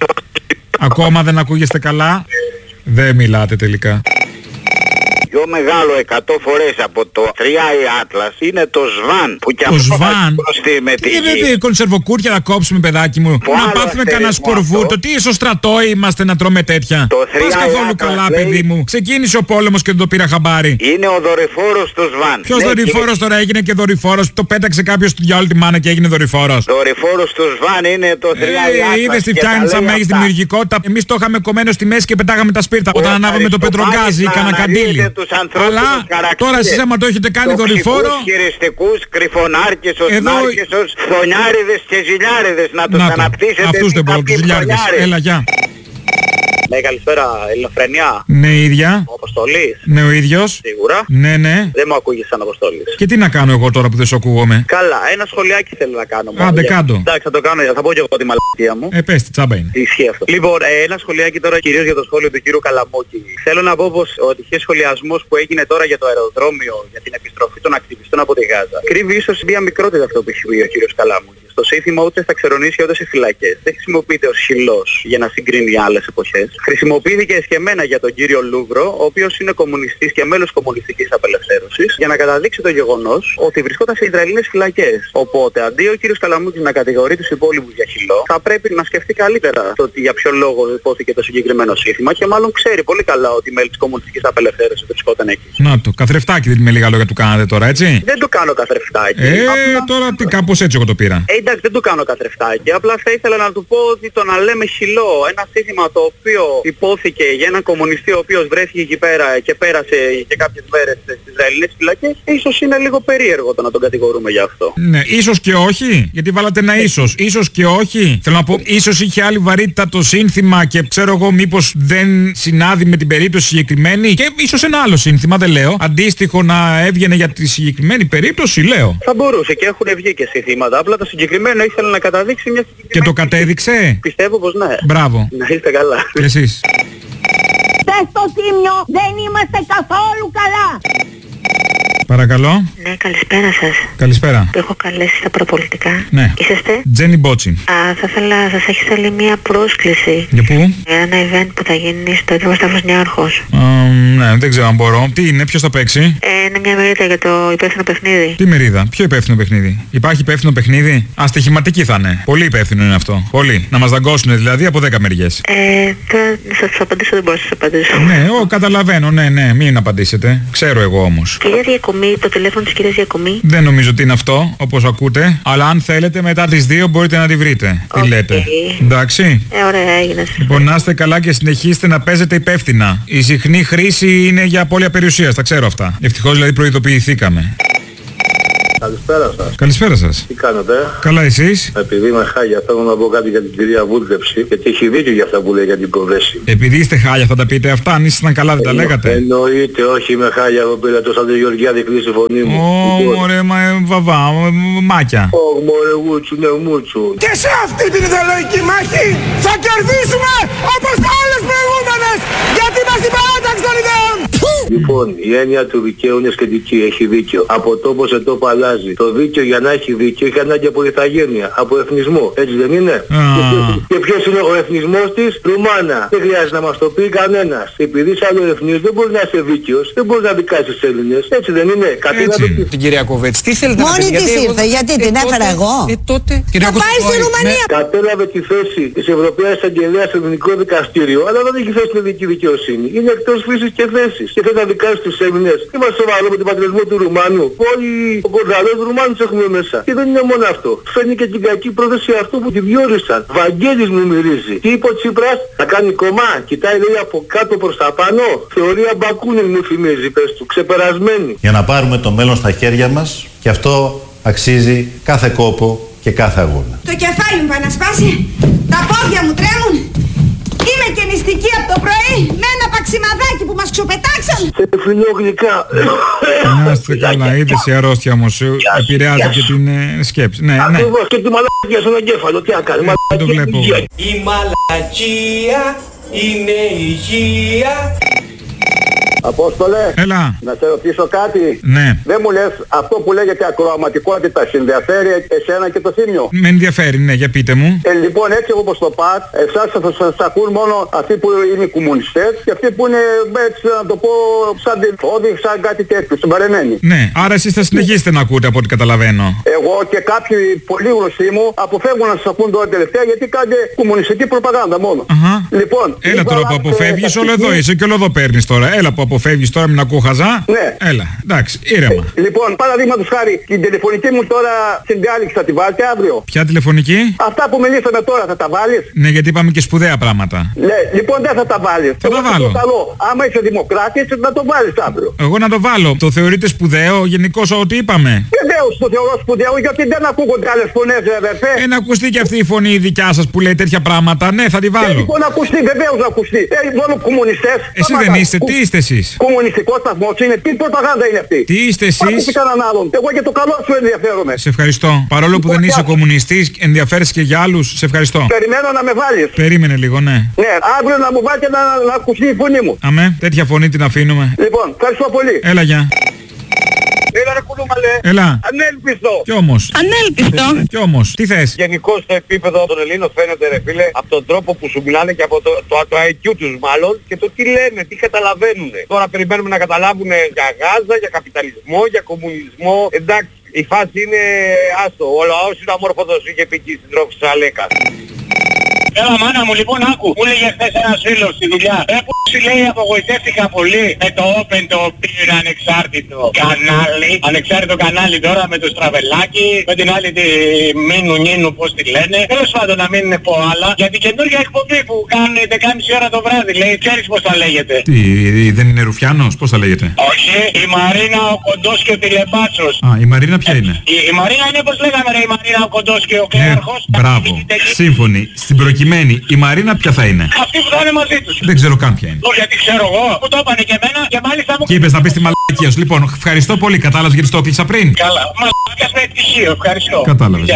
Ακόμα δεν ακούγεστε καλά. Δεν μιλάτε τελικά. Πιο μεγάλο 100 φορές από το 3i Atlas είναι το ΣΒΑΝ. Που κι αυτό θα συγκρουστεί με τη γη. Είναι κονσερβοκούρια να κόψουμε παιδάκι μου. Να πάθουμε κανένα σκορβούτο. Τι στο στρατό είμαστε να τρώμε τέτοια. Πας καθόλου καλά παιδί μου. Ξεκίνησε ο πόλεμος και δεν το πήρα χαμπάρι. Είναι ο δορυφόρος του ΣΒΑΝ. Ποιος δορυφόρος τώρα έγινε και δορυφόρος? Το πέταξε κάποιος του διάλογου τη μάνα και έγινε δορυφόρος. Δορυφόρος του ΣΒΑΝ είναι το 3i Atlas. Είδες τι φτιάχνεις άμα έχεις δημιουργικότητα. Εμείς το είχαμε κομμένο στη μέση και πετάγαμε τα σπίρτα. Όταν ανάβαμε το πετρογκάζι ή κανένα καντήλι. Αλλά τώρα εσείς άμα το έχετε κάνει δορυφόρο. Χειριστικούς, κρυφονάρκες, οσμάρκες, φθονιάριδες και ζηλιάριδες να τους αναπτύσσετε. Αυτούς δεν μπορώ, τους ζηλιάριδες. Έλα, γεια. Ναι, καλησπέρα, Ελληνοφρενιά. Ναι, ίδια. Ο Αποστολής. Ναι, ο ίδιος. Σίγουρα. Ναι. Δεν μου ακούγες σαν Αποστολής. Και τι να κάνω εγώ τώρα που δεν σου ακούγομαι? Καλά, ένα σχολιάκι θέλω να κάνω. Άντε, κάτω. Εντάξει, θα το κάνω, θα πω και εγώ τη μαλακία μου. Πες τη, τσάμπα είναι. Ισχύει αυτό. Λοιπόν, ένα σχολιάκι τώρα κυρίως για το σχόλιο του κύριου Καλαμούκη. Θέλω να πω πως ο ατυχής σχολιασμός που έγινε τώρα για το αεροδρόμιο, για την επιστροφή των ακτιβιστών από τη Γάζα, κρύβει ίσως μια μικρότητα αυτό που έχει πει ο κύριος Καλαμούκης. Το σύνθημα ούτε στα ξερονήσια ούτε σε φυλακές. Δεν χρησιμοποιείται ως χυλός για να συγκρίνει άλλες εποχές. Χρησιμοποιήθηκε εσκεμμένα για τον κύριο Λούβρο, ο οποίος είναι κομμουνιστής και μέλος κομμουνιστικής απελευθέρωσης, για να καταδείξει το γεγονός ότι βρισκόταν σε Ισραηλινές φυλακές. Οπότε αντί ο κύριος Καλαμούκης να κατηγορεί τους υπόλοιπους για χυλό, θα πρέπει να σκεφτεί καλύτερα το ότι για ποιο λόγο υπόθηκε το συγκεκριμένο σύνθημα και μάλλον ξέρει πολύ καλά ότι μέλη της κομμουνιστικής απελευθέρωσης βρισκόταν εκεί. Να το, καθρεφτάκι δεν με λίγα λόγια του κάνατε τώρα, έτσι. Δεν του κάνω καθρεφτάκι. Τώρα τι, κάπως έτσι εγώ το πήρα. Εντάξει, δεν του κάνω καθρεφτάκι. Απλά θα ήθελα να του πω ότι το να λέμε χυλό, ένα σύνθημα το οποίο υπόθηκε για έναν κομμουνιστή ο οποίος βρέθηκε εκεί πέρα και πέρασε και κάποιες μέρες στις Ισραηλινές φυλακές, ίσως είναι λίγο περίεργο το να τον κατηγορούμε για αυτό. Ναι, ίσως και όχι, γιατί βάλατε ένα ίσως. Ίσως και όχι. Θέλω να πω, ίσως είχε άλλη βαρύτητα το σύνθημα και ξέρω εγώ μήπως δεν συνάδει με την περίπτωση συγκεκριμένη. Και ίσως ένα άλλο σύνθημα, δεν λέω. Αντίστοιχο να έβγαινε για τη συγκεκριμένη περίπτωση, λέω. Θα μπορούσε και έχουν βγει και συνθήματα. Απλά το συγκεκριμένο ήθελε να καταδείξει μια συγκεκριμένη. Και το κατέδειξε. Πιστεύω πως ναι. Μπράβο. Να είστε καλά. Και εσείς. Στο Τίμιο δεν είμαστε καθόλου καλά. Παρακαλώ. Ναι, καλησπέρα σας. Καλησπέρα. Έχω καλέσει στα προπολιτικά. Ναι. Είσαστε? Τζένι Μπότσι. Θα ήθελα, σας έχει στείλει μία πρόσκληση. Για πού? Για ένα event που θα γίνει στο Ίδρυμα Σταύρος Νιάρχος. Ναι, δεν ξέρω αν μπορώ. Τι είναι, ποιος θα παίξει? Είναι μια μερίδα για το υπεύθυνο παιχνίδι. Τι μερίδα, ποιο υπεύθυνο παιχνίδι? Υπάρχει υπεύθυνο παιχνίδι? Αστοιχηματική θα είναι. Πολύ υπεύθυνο είναι αυτό. Πολύ. Να μας δαγκώσουν δηλαδή από 10 μεριές. Τώρα θα σας απαντήσω, δεν μπορώ να σας απαντήσω. Ναι, καταλαβαίνω, ναι, μην απαντήσετε. Ξέρω εγώ όμως. Κυρία Διακομή, το τηλέφωνο της κυρίας Διακομή. Δεν νομίζω ότι είναι αυτό, όπως ακούτε. Αλλά αν θέλετε μετά τις 2 μπορείτε να τη βρείτε. Τι λέτε? Εντάξει. Ωραία, έγινε. Λοιπόν, να είστε καλά και συνεχίστε να παίζετε υπεύθυνα. Η συχνή χρήση είναι για απώλεια περιουσίας, τα ξέρω αυτά. Ευτυχώς δηλαδή προειδοποιηθήκαμε. Καλησπέρα σας. Καλησπέρα σας. Τι κάνετε? Καλά εσείς? Επειδή είμαι χάλια θέλω να πω κάτι για την κυρία Βούλτεψη, γιατί έχει δίκιο για αυτά που λέει για την προδέση. Επειδή είστε χάλια θα τα πείτε αυτά, αν ήσασταν καλά δεν τα λέγατε? Εννοείται, όχι είμαι χάλια, εγώ πήρα το σαν τη Γεωργιάδη κλείσει η φωνή μου. Μωρέ, βαβά, μάκια. Μωρέ, γούτσου, ναι, μούτσου. Και σε αυτή την ιδεολογική μάχη θα κερδίσουμε όπως όλες προηγούμενες, γιατί είμαστε στην παράταξη των ιδεών. Λοιπόν, η έννοια του δικαίου είναι σχετική, έχει δίκιο. Από τόπο σε τόπο αλλάζει. Το δίκαιο για να έχει δίκαιο έχει ανάγκη από ηθαγένεια, από εθνισμό. Έτσι δεν είναι? Και ποιος είναι ο εθνισμός της? Ρουμάνα. Δεν χρειάζεται να μας το πει κανένας. Επειδή είσαι άλλο εθνής δεν μπορεί να είσαι δίκαιος, δεν μπορεί να δικάσεις τους Έλληνες. Έτσι δεν είναι? Την κυρία Κοβέτση, τι θέλετε να πείτε? Μόνη της ήρθε, γιατί την έφερα εγώ? Τότε. Θα πάει στη Ρουμανία. Κατέλαβε τη θέση της Ευρωπαίας Αγγελέας στο Ελληνικό Δικαστήριο, αλλά δεν έχει θέση στην ελληνική δικαιοσύνη. Είναι εκτός φύσης και θέσης. Και θέλει να δικάσει τους Έλληνες. Είμαστε σοβαρό με τον πατριωτισμό του Ρουμάνου. Όλοι ο κορδαλός Ρουμάνους έχουμε μέσα. Και δεν είναι μόνο αυτό. Φέρνει και την κακή πρόταση αυτού που τη διόρισαν. Βαγγέλης μου μυρίζει. Τι είπε ο Τσίπρας? Θα κάνει κομμά. Κοιτάει λέει από κάτω προς τα πάνω. Θεωρία Μπακούνιν μου θυμίζει, πες του. Ξεπερασμένη. Για να πάρουμε το μέλλον στα χέρια μας, και αυτό αξίζει κάθε κόπο και κάθε αγώνα. Το κεφάλι μου πάει να σπάσει. Τα πόδια μου τρέμουν. Είμαι και νηστική από το πρωί με ένα παξιμαδάκι που μας ξοπετάξαν. Σε φιλογλυκά. Να είστε καλά, είδες η αρρώστια όμως επηρεάζει και την σκέψη. Ναι, ναι. Ακριβώς, και τη μαλακία στον εγκέφαλο. Τι να κάνει? Το βλέπω. Η μαλακία είναι υγεία. Απόστολε, έλα. Να σε ρωτήσω κάτι. Ναι. Δεν μου λες αυτό που λέγεται ακροαματικότητα συνδιαφέρει εσένα και το Θήμιο? Με ενδιαφέρει, ναι, για πείτε μου. Λοιπόν, έτσι όπως το πας, εσάς θα σας ακούν μόνο αυτοί που είναι οι κομμουνιστές και αυτοί που είναι, έτσι να το πω, σαν διφόδι, σαν κάτι τέτοιο, συμπαρεμένοι. Ναι, άρα εσείς θα συνεχίσετε να ακούτε από ό,τι καταλαβαίνω. Εγώ και κάποιοι πολύ γνωστοί μου αποφεύγουν να σας ακούν τώρα τελευταία γιατί κάνετε κομμουνιστική προπαγάνδα μόνο. Λοιπόν, έλα τώρα που αποφεύγεις, όλο εδώ είσαι και όλο εδώ παίρνεις τώρα. Έλα που αποφεύγεις τώρα, μην ακούω χαζά. Ναι. Έλα, εντάξει, ήρεμα. Λοιπόν, παραδείγματος χάρη, την τηλεφωνική μου τώρα συνδιάλεξη θα τη βάλετε αύριο? Ποια τηλεφωνική? Αυτά που μιλήσαμε τώρα θα τα βάλεις? Ναι, γιατί είπαμε και σπουδαία πράγματα. Ναι, λοιπόν δεν θα τα βάλεις. Θα τα βάλω. Άμα είσαι δημοκράτης να το βάλεις αύριο. Εγώ να το βάλω. Το θεωρείτε σπουδαίο γενικώς ό,τι είπαμε? Βεβαίως το θεωρώ σπουδαίο γιατί δεν ακούγονται άλλες φωνές, αδερφέ. Να ακουστεί και αυτή η φωνή η δικιά σας που λέει τέτοια πράγματα. Ναι, θα τη βάλω. Λοιπόν, ακουστεί, βεβαίως να ακουστεί. Μόνο κομμουνιστές. Εσύ δεν είστε, τι είστε εσείς? Κομμουνιστικός σταθμός είναι, τι προπαγάνδα είναι αυτή? Τι είστε εσείς? Εγώ για το καλό σου ενδιαφέρομαι. Σε ευχαριστώ. Παρόλο που δεν είσαι κομμουνιστής, ενδιαφέρεσαι και για άλλους, σε ευχαριστώ. Περιμένω να με βάλεις. Περίμενε λίγο, ναι. Ναι, αύριο να μου βάλετε να ακουστεί η φωνή μου. Αμέ, τέτοια φωνή την αφήνουμε. Λοιπόν, ευχαριστώ πολύ. Έλα, γεια. Έλα ρε κουλούμαλε. Έλα. Ανέλπιστο. Κι όμως. Ανέλπιστο. Κι όμως. Τι θες? Γενικώς το επίπεδο των Ελλήνων φαίνεται ρε φίλε από τον τρόπο που σου μιλάνε και από το IQ τους μάλλον και το τι λένε, τι καταλαβαίνουν. Τώρα περιμένουμε να καταλάβουν για Γάζα, για καπιταλισμό, για κομμουνισμό. Εντάξει, η φάση είναι άστο. Ο λαός είναι αμόρφωτος, είχε πει και η συντρόφη της Αλέκας. Έλα μάνα μου, λοιπόν άκου. Μου έλεγε χθες ένας φίλος στη δουλειά. Λέει απογοητεύτηκα πολύ με το Open, το οποίο είναι ανεξάρτητο κανάλι. Ανεξάρτητο κανάλι τώρα με το Στραβελάκι, με την άλλη τη Μίνου Νίνου, πώς τη λένε. Τέλος πάντων να μην πω άλλα. Για την καινούργια εκπομπή που κάνουν 11.30 ώρα το βράδυ, λέει, ξέρεις πώς θα λέγεται? Τι, δεν είναι Ρουφιάνος, πώς θα λέγεται? Όχι, η Μαρίνα, ο Κοντός και ο Τηλεμπάτσος. Α, η Μαρίνα ποια είναι? Η Μαρίνα είναι πώς λέγαμε ρε, η Μαρίνα, ο Κοντός και ο Κλέαρχος. Μπράβο, σύμφωνοι. Στην προκειμένη, η Μαρίνα ποια θα είναι? Αυτή που θα είναι μαζί τους. Δεν ξέρω καν ποια είναι. Γιατί ξέρω εγώ, που το είπανε και εμένα και μάλιστα μου... Και είπες να πεις τη μαλακία σου. Λοιπόν, ευχαριστώ πολύ. Κατάλαβες γιατί το έκλεισα πριν? Καλά, μαλακίας με πτυχίο, ευχαριστώ. Κατάλαβες,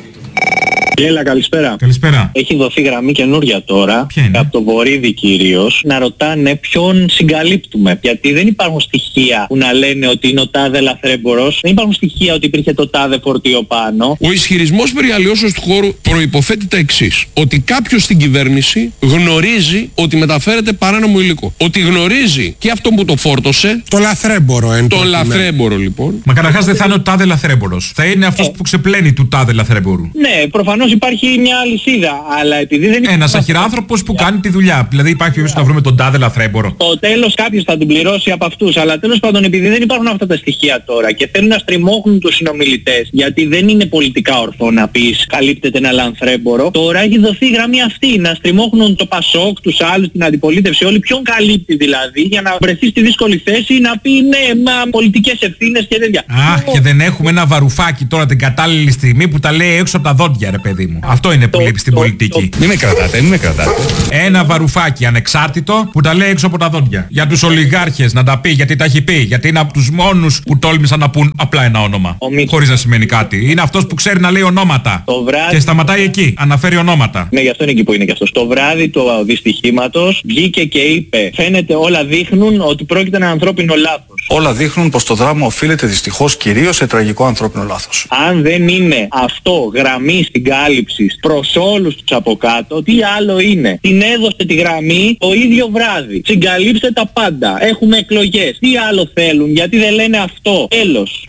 Έλα, καλησπέρα. Καλησπέρα. Έχει δοθεί γραμμή καινούρια τώρα, από το Βορίδη κυρίως, να ρωτάνε ποιον συγκαλύπτουμε. Γιατί δεν υπάρχουν στοιχεία που να λένε ότι είναι ο τάδε λαθρέμπορος, δεν υπάρχουν στοιχεία ότι υπήρχε το τάδε φορτίο πάνω. Ο ισχυρισμός περί αλλοιώσεως του χώρου προϋποθέτει τα εξής. Ότι κάποιος στην κυβέρνηση γνωρίζει ότι μεταφέρεται παράνομο υλικό. Ότι γνωρίζει και αυτό που το φόρτωσε. Το λαθρέμπορο, το λαθρέμπορο λοιπόν. Μα καταρχάς δεν θα είναι ο τάδε λαθρέμπορος. Θα είναι αυτός που ξεπλένει του τάδε λαθρέμπορου. Ναι, προφανώς υπάρχει μια αλυσίδα, αλλά επειδή δεν είναι... Ένας αχυράνθρωπος που κάνει τη δουλειά. Δηλαδή υπάρχει περίπτωση να βρούμε τον τάδε λαθρέμπορο. Το τέλος κάποιος θα την πληρώσει από αυτούς, αλλά τέλος πάντων επειδή δεν υπάρχουν αυτά τα στοιχεία τώρα και θέλουν να στριμώχνουν τους συνομιλητές, γιατί δεν είναι πολιτικά ορθό να πεις καλύπτεται ένα λαθρέμπορο, τώρα έχει δοθεί γραμμή αυτή, να στριμώχνουν το Πασόκ, τους άλλους, την αντιπολίτευση, όλοι ποιον καλύπτει δηλαδή, για να βρεθεί στη δύσκολη θέση να πει ναι, μα πολιτικές ευθύνες και τέτοια. Αχ, και δεν έχουμε ένα βαρουφάκι τώρα την κατάλληλη στιγμή που τα λέει έξω από τα δόντια, ρε παιδί μου. Αυτό είναι που λείπει στην πολιτική. Μην με κρατάτε, μην με κρατάτε. Ένα βαρουφάκι ανεξάρτητο που τα λέει έξω από τα δόντια. Για τους ολιγάρχες να τα πει, γιατί τα έχει πει. Γιατί είναι από τους μόνους που τόλμησαν να πούν απλά ένα όνομα. Χωρίς να σημαίνει κάτι. Είναι αυτός που ξέρει να λέει ονόματα. Και σταματάει εκεί. Αναφέρει ονόματα. Ναι, γι' αυτό είναι εκεί που είναι και αυτός. Το βράδυ του δυστυχήματος βγήκε και είπε: φαίνεται όλα δείχνουν ότι πρόκειται ένα ανθρώπινο λάθος. Όλα δείχνουν πως το δράμα οφείλεται δυστυχώς κυρίως σε τραγικό ανθρώπινο λάθος. Αν δεν είναι αυτό γραμμή στην κάλυψη προς όλους τους από κάτω, τι άλλο είναι? Την έδωσε τη γραμμή το ίδιο βράδυ. Συγκαλύψτε τα πάντα. Έχουμε εκλογές. Τι άλλο θέλουν? Γιατί δεν λένε αυτό? Τέλος.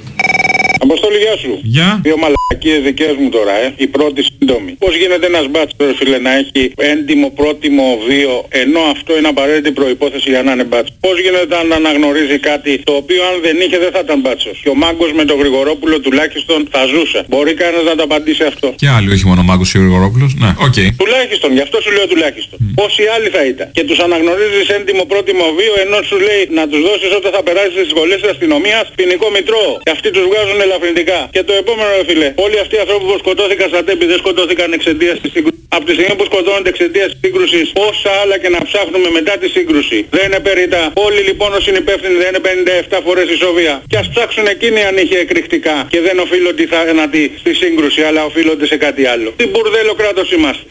Αποστόλη, γεια σου. Γεια. Δύο μαλακίες δικές μου τώρα, Η πρώτη σύντομη. Πώς γίνεται ένας μπάτσος, φίλε, να έχει έντιμο, πρότιμο, βίο, ενώ αυτό είναι απαραίτητη προϋπόθεση για να είναι μπάτσος? Πώς γίνεται να αναγνωρίζει κάτι το οποίο αν δεν είχε δεν θα ήταν μπάτσος? Και ο Μάγκος με τον Γρηγορόπουλο τουλάχιστον θα ζούσε. Μπορεί κανένας να το απαντήσει αυτό? Και άλλοι, όχι μόνο ο Μάγκος και ο Γρηγορόπουλος. Ναι, οκ. Τουλάχιστον, γι' αυτό σου λέω τουλάχιστον. Πόσοι άλλοι θα ήταν? Και τους αναγνωρίζεις έντιμο, πρότιμο, βίο, ενώ σου λέει να τους δώσεις όταν θα περάσεις στις σχολές της αστυνομίας ποινικό μητρό. Και αυτοί τους βγάζουν ελαφρυντικά. Και το επόμενο, φίλε, όλοι αυτοί οι άνθρωποι που σκοτώθηκαν στα τέμπη δεν σκοτώθηκαν εξαιτίας της σύγκρουσης. Από τη στιγμή που σκοτώνονται εξαιτίας της σύγκρουσης, όσα άλλα και να ψάχνουμε μετά τη σύγκρουση δεν είναι περιττά. Όλοι λοιπόν όσοι είναι υπεύθυνοι δεν είναι 57 φορές ισόβια. Και ας ψάξουν εκείνοι αν είχε εκρηκτικά και δεν οφείλονται θάνατοι στη σύγκρουση, αλλά οφείλονται σε κάτι άλλο. Τι μπουρδέλο κράτος είμαστε.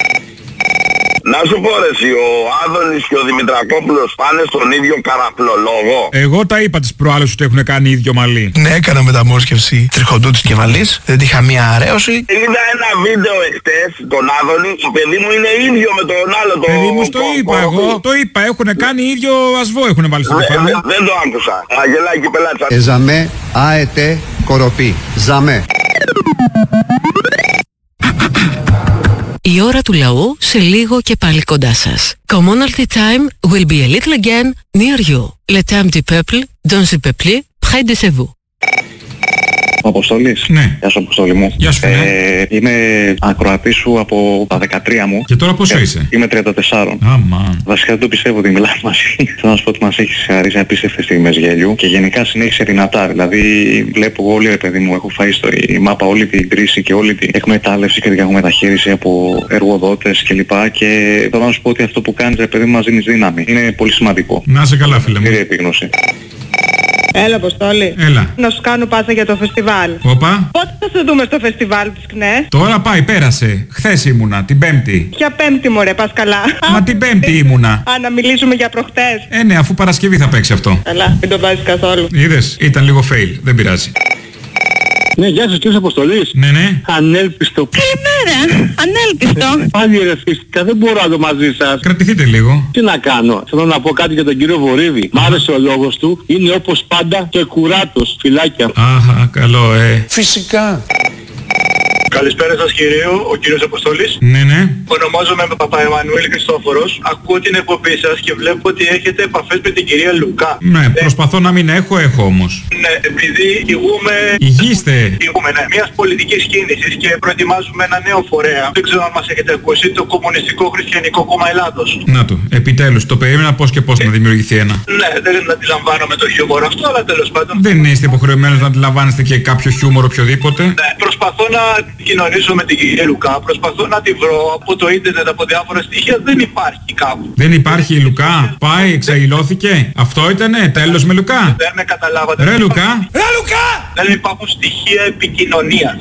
Να σου πω ρε εσύ, ο Άδωνης και ο Δημητρακόπουλος πάνε στον ίδιο καραπλολόγο? Εγώ τα είπα τις προάλλες ότι έχουν κάνει ίδιο μαλλί. Ναι, έκανα μεταμόσχευση τριχοντούτης και μαλλής. Δεν είχα μία αρέωση. Είδα ένα βίντεο εχθές, τον Άδωνη, το παιδί μου είναι ίδιο με τον άλλο. Παιδί μου, το είπα εγώ. Το είπα, έχουν κάνει ίδιο ασβό, έχουν βάλει στο κεφάλι. Δεν το άκουσα. Αγελάκι πελάτσα. Εζαμέ, αετέ, κοροπή. Ζαμέ. Η ώρα του λαού σε λίγο και πάλι κοντά σας. Commonalty time will be a little again near you. Le temps du peuple, dans le peuple, près de chez vous. Ο Αποστόλης. Ναι. Γεια σου, Αποστόλη μου. Γεια σου, είμαι ακροατής σου από τα 13 μου. Και τώρα πόσο είσαι? Είμαι 34. Αμάν. Βασικά δεν το πιστεύω ότι μιλάμε μαζί. Θέλω να σου πω ότι μας έχεις χαρίσει απίστευτες στιγμές γέλιου και γενικά συνέχισε δυνατά. Δηλαδή βλέπω όλοι, ρε παιδί μου, έχω φάει στο μάπα όλη την κρίση και όλη την εκμετάλλευση και την κακομεταχείριση από εργοδότες κλπ. Και θέλω να σου πω ότι αυτό που κάνεις, ρε παιδί μου, μας δίνεις δύναμη. Είναι πολύ σημαντικό. Να είσαι καλά, φίλε μου. Κύριε επίγνωση. Έλα, Αποστόλη. Έλα. Να σου κάνω πάσα για το φεστιβάλ. Όπα. Πότε θα σε δούμε στο φεστιβάλ της ΚΝΕ? Τώρα πάει, πέρασε. Χθες ήμουνα, την Πέμπτη. Ποια Πέμπτη, μωρέ, πας καλά? Μα την Πέμπτη ήμουνα. Α, να μιλήσουμε για προχτές. Ναι, αφού Παρασκευή θα παίξει αυτό. Καλά, μην το βάζεις καθόλου. Είδες, ήταν λίγο fail, δεν πειράζει. Ναι, γεια σας κύριος Αποστολής. Ναι, ναι. Ανέλπιστο. Καλημέρα, ανέλπιστο. Πάλι ερεθίστηκα, δεν μπορώ να το μαζί σας. Κρατηθείτε λίγο. Τι να κάνω, θέλω να πω κάτι για τον κύριο Βορύδη. Μ' άρεσε ο λόγος του, είναι όπως πάντα και κουράτος. Φιλάκια. Αχα, καλό, Φυσικά. Καλησπέρα σας κυρίω, ο κύριος Αποστολής. Ναι, ναι. Ονομάζομαι Παπαεμμανουήλ Χριστόφορος. Ακούω την εκπομπή σας και βλέπω ότι έχετε επαφές με την κυρία Λουκά. Ναι, προσπαθώ να μην έχω όμως. Ναι, επειδή ηγούμε... Ηγούμε, ναι, μιας πολιτικής κίνησης και προετοιμάζουμε ένα νέο φορέα. Δεν ξέρω αν μας έχετε ακούσει, το Κομμουνιστικό Χριστιανικό Κόμμα Ελλάδος. Να το, επιτέλους, το περίμενα πώς και πώς να δημιουργηθεί ένα. Ναι, δεν αντιλαμβάνομαι το χιούμορ αυτό, αλλά τέλος πάντων. Δεν είστε υποχρεωμένος να αντιλαμβάνεστε και κάποιο χιούμορ οποιοδήποτε. Ναι, προσπαθώ να κοινωνήσω με την κυρία Λουκά, προσπαθώ να τη βρω από το ίντερνετ, από διάφορα στοιχεία, δεν υπάρχει κάπου. Δεν υπάρχει η Λουκά, πάει, εξαϊλώθηκε, αυτό ήτανε, τέλος με Λουκά. Δεν με καταλάβατε. Ρε Λουκά. Ρε Λουκά! Δεν υπάρχουν στοιχεία επικοινωνίας.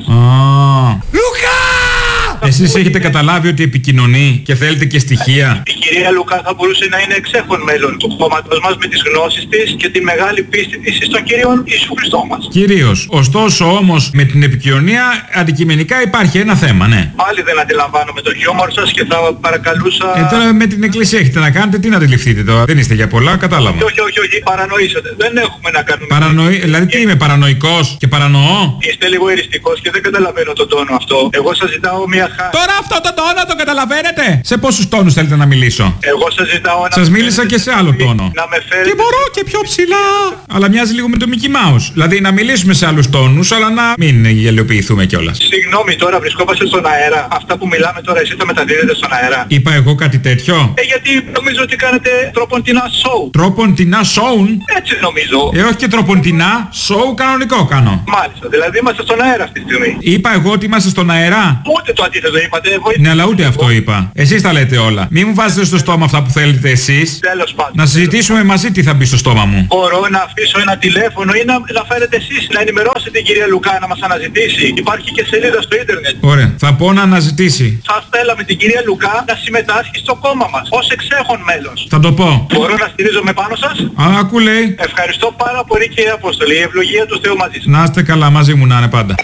Λουκά! Εσείς έχετε καταλάβει ότι επικοινωνεί και θέλετε και στοιχεία. Η κυρία Λουκά θα μπορούσε να είναι εξέχον μέλον του κόμματος μας με τις γνώσεις της και τη μεγάλη πίστη της στον Κύριο Ιησού Χριστό μας. Κυρίως. Ωστόσο όμως με την επικοινωνία αντικειμενικά υπάρχει ένα θέμα, ναι. Πάλι δεν αντιλαμβάνομαι το χιούμορ σας και θα παρακαλούσα... Τώρα με την εκκλησία έχετε να κάνετε, τι να αντιληφθείτε τώρα. Δεν είστε για πολλά, κατάλαβα. Όχι, παρανοήσατε. Δεν έχουμε να κάνουμε... Δηλαδή τι είμαι, παρανοϊκός και παρανοώ. Είστε λίγο εριστικός και δεν καταλαβαίνω τον τόνο αυτό. Εγώ σας ζητάω μια χάρη. Τώρα αυτό το τόνο το καταλαβαίνετε. Σε πόσους τόνους θέλετε να μιλήσω? Εγώ σας ζητάω να... Σας μίλησα και σε άλλο τόνο. Να με φέρετε... Και μπορώ και πιο ψηλά. Αλλά μοιάζει λίγο με το Mickey Mouse. Δηλαδή να μιλήσουμε σε άλλους τόνους, αλλά να μην γελιοποιηθούμε κιόλας. Συγγνώμη, τώρα βρισκόμαστε στον αέρα. Αυτά που μιλάμε τώρα εσείς τα μεταδίδετε στον αέρα. Είπα εγώ κάτι τέτοιο? Γιατί νομίζω ότι κάνετε τροποντινά show. Τροποντινά show? Έτσι νομίζω. Όχι και τροποντινά, show κανονικό κάνω. Μάλιστα, δηλαδή είμαστε στον αέρα αυτή τη στιγμή. Είπα εγώ ότι είμαστε στον αέρα. Ούτε το αντίθετο είπατε. Ναι, αλλά ούτε αυτό είπα. Εσείς τα λέτε όλα. Μην μου βάζετε στο στόμα αυτά που θέλετε εσείς. Τέλος πάντων. Να συζητήσουμε μαζί τι θα μπει στο στόμα μου. Μπορώ να αφήσω ένα τηλέφωνο ή να φέρετε εσείς να ενημερώσετε την κυρία Λουκά να μας αναζητήσει. Υπάρχει και σελίδα στο ίντερνετ. Ωραία. Θα πω να αναζητήσει. Θα θέλαμε την κυρία Λουκά να συμμετάσχει στο κόμμα μας ως εξέχον μέλος. Θα το πω. Μπορώ να στηρίζομαι πάνω σας? Άκου λέει. Ευχαριστώ πάρα πολύ κύριε Απόστολη. Η ευλογία του Θεού μαζί σας. Να είστε καλά, μαζί μου να είναι πάντα.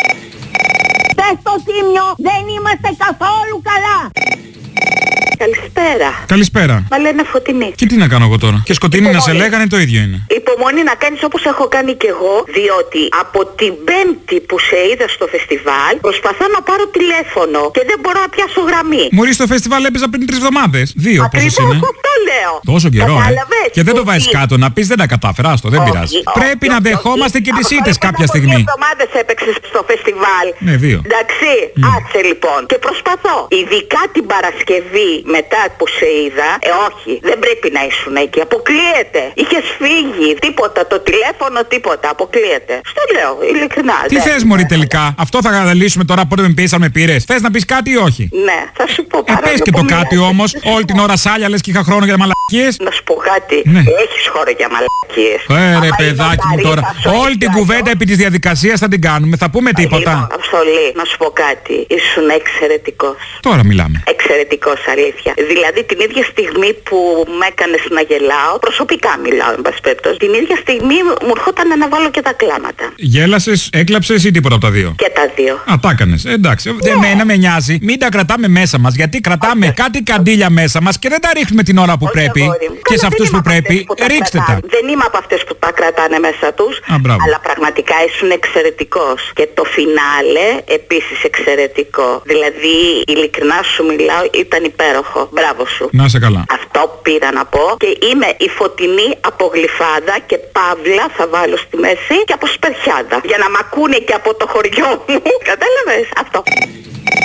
Στο Τίμιο δεν είμαστε καθόλου καλά. Καλησπέρα. Καλησπέρα. Μα λένε Φωτεινή. Και τι να κάνω εγώ τώρα? Και Σκοτεινή να σε λέγανε το ίδιο είναι. Υπομονή να κάνεις όπως έχω κάνει κι εγώ, διότι από την Πέμπτη που σε είδα στο φεστιβάλ προσπαθώ να πάρω τηλέφωνο και δεν μπορώ να πιάσω γραμμή. Μωρή, στο φεστιβάλ έπαιζα πριν 3 εβδομάδες. 2 πόσες είναι. Αυτό λέω. Τόσο καιρό, Και δεν το βάζεις κάτω να πεις δεν τα κατάφερα, άστο, δεν πειράζει. Πρέπει να δεχόμαστε και τις ήττες κάποια στιγμή. 2 εβδομάδες έπαιξες στο φεστιβάλ. Ναι, 2. Εντάξει, άτσε λοιπόν. Και προσπαθώ. Ειδικά την Παρασκευή μετά που σε είδα, όχι, δεν πρέπει να ήσουν εκεί. Αποκλείεται. Είχες φύγει. Τίποτα. Το τηλέφωνο, τίποτα. Αποκλείεται. Στο λέω, ειλικρινά. Τι θες μωρή τελικά? Αυτό θα λύσουμε τώρα πότε με πεις αν με πήρες? Θες να πεις κάτι ή όχι? Ναι, θα σου πω παράδειγμα. Πες και το κάτι όμως. Όλη την ώρα σάλια λες και είχα χρόνο για μαλακίες. Να σου πω κάτι. Ναι. Έχεις χώρο για μαλακίες. Ρε παιδάκι μου τώρα. Όλη την κουβέντα επί της διαδικασίας θα την κάνουμε. Θα πούμε τίποτα. Αψολή, να σου πω κάτι. Ήσουν εξαιρετικός. Τώρα μιλάμε. Εξαιρετικός, αλήθεια. Δηλαδή την ίδια στιγμή που με έκανες να γελάω, προσωπικά μιλάω, εν πάση περιπτώσει, την ίδια στιγμή μου ερχόταν να βάλω και τα κλάματα. Γέλασες, έκλαψες ή τίποτα από τα δύο? Και τα δύο. Α, τα έκανες. Εντάξει. Εμένα με νοιάζει. Μην τα κρατάμε μέσα μας. Γιατί κρατάμε κάτι καντήλια μέσα μας και δεν τα ρίχνουμε την ώρα που πρέπει. Και σε αυτούς που πρέπει, ρίξτε τα. Δεν είμαι από αυτές που τα κρατάνε μέσα τους. Αλλά πραγματικά ήσουν εξαιρετικός. Και το φινάλε επίσης εξαιρετικό. Δηλαδή, ειλικρινά σου μιλάω, ήταν υπέροχο. Μπράβο σου. Να σε καλά. Αυτό πήρα να πω. Και είμαι η Φωτεινή από Γλυφάδα και Παύλα θα βάλω στη μέση και από Σπερχιάδα. Για να μ' ακούνε και από το χωριό μου. Κατάλαβες αυτό?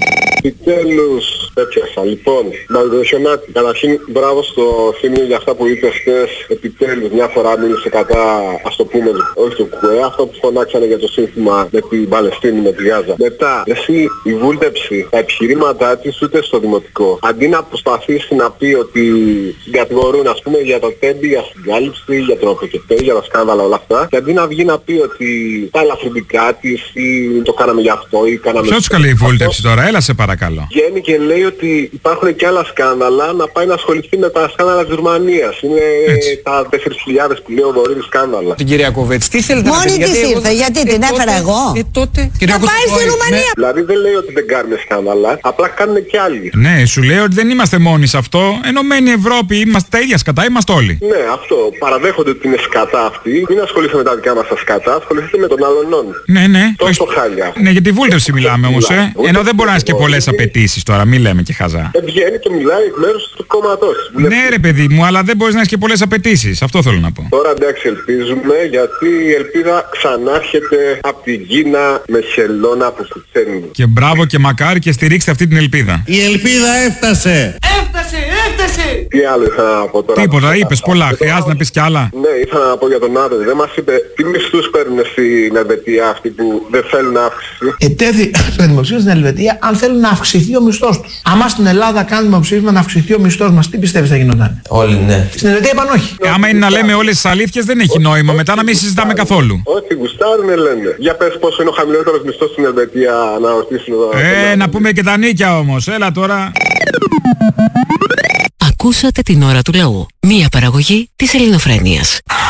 Επιτέλους έπιασα. Λοιπόν, Μαγκοσιονάτη, καταρχήν μπράβο στο Θήμιο για αυτά που είπες χθες. Επιτέλους μια φορά μίλησε κατά, ας το πούμε, όχι το ΚΚΕ, αυτό που φωνάξανε για το σύνθημα με την Παλαιστίνη, με τη Γάζα. Μετά, εσύ η βούλτεψη, τα επιχειρήματά της ούτε στο δημοτικό. Αντί να προσπαθήσει να πει ότι την κατηγορούν, ας πούμε, για το τέμπι, για συγκάλυψη, για το προκετέ, για τα σκάνδαλα όλα αυτά, και αντί να βγει να πει ότι τα ελαφρυντικά της ή το κάναμε γι' αυτό ή κάναμε... Ποιος καλεί η βούλτεψη τώρα, έλα σε παρακαλώ. Βγαίνει και λέει ότι υπάρχουν και άλλα σκάνδαλα, να πάει να ασχοληθεί με τα σκάνδαλα της Ρουμανίας. Είναι τα 4.000 που λέει ο Βορύδης σκάνδαλα. Την κυρία Κοβέτς, τι θέλετε να πείτε? Μόνη της ήρθε, γιατί την έφερα εγώ. Τότε. Θα πάει στη Ρουμανία. Δηλαδή δεν λέει ότι δεν κάνουν σκάνδαλα, απλά κάνουν και άλλοι. Ναι, σου λέει ότι δεν είμαστε μόνοι σε αυτό. Ενωμένη Ευρώπη, είμαστε τα ίδια σκατά, είμαστε όλοι. Ναι, αυτό. Παραδέχονται ότι είναι σκατά αυτοί. Μην ασχολείστε με τα δικά μας τα σκατά, ασχολείστε με τον άλλον. Ναι. Τόσο χάλια. Ναι, για τη βούλτευση μιλάμε όμως, Ενώ δεν μπορεί να έχει και πολλές απαιτήσεις τώρα, μην λέμε και χαζά. Βγαίνει και μιλάει εκ μέρους του κόμματος. Ναι, ρε παιδί μου, αλλά δεν μπορείς να έχει και πολλές απαιτήσεις. Αυτό θέλω να πω. Τώρα εντάξει, ελπίζουμε, γιατί η ελπίδα ξανάρχεται από την Κίνα με χελώνα που κουτσένει. Και μπράβο και μακάρι και στηρίξτε αυτή την ελπίδα. Η ελπίδα έφτασε! Τι άλλο ήθελα να πω τώρα? Τίποτα, είπες πολλά. Χρειάζεται να πεις κι άλλα. Ναι, ήθελα να πω για τον Άδωνη. Δεν μας είπε τι μισθούς παίρνουν στην Ελβετία αυτοί που δεν θέλουν αύξηση. Ετέθη στο δημοψήφισμα στην Ελβετία αν θέλουν να αυξηθεί ο μισθός τους. Άμα στην Ελλάδα κάνουμε δημοψήφισμα να αυξηθεί ο μισθός μας, τι πιστεύεις θα γινόταν? Όλοι ναι. Στην Ελβετία είπαν όχι. Άμα είναι να λέμε όλες τις αλήθειες δεν έχει νόημα. Μετά να μην συζητάμε καθόλου. Ό,τι γουστάρουνε λένε. Για πες πόσο είναι ο χαμηλότερος μισθός στην Ελβετία να ρωτήσουν εδώ. Να πούμε και τα νίκια όμως. Έλα τώρα. Ακούσατε την ώρα του λαού. Μία παραγωγή της Ελληνοφρένειας.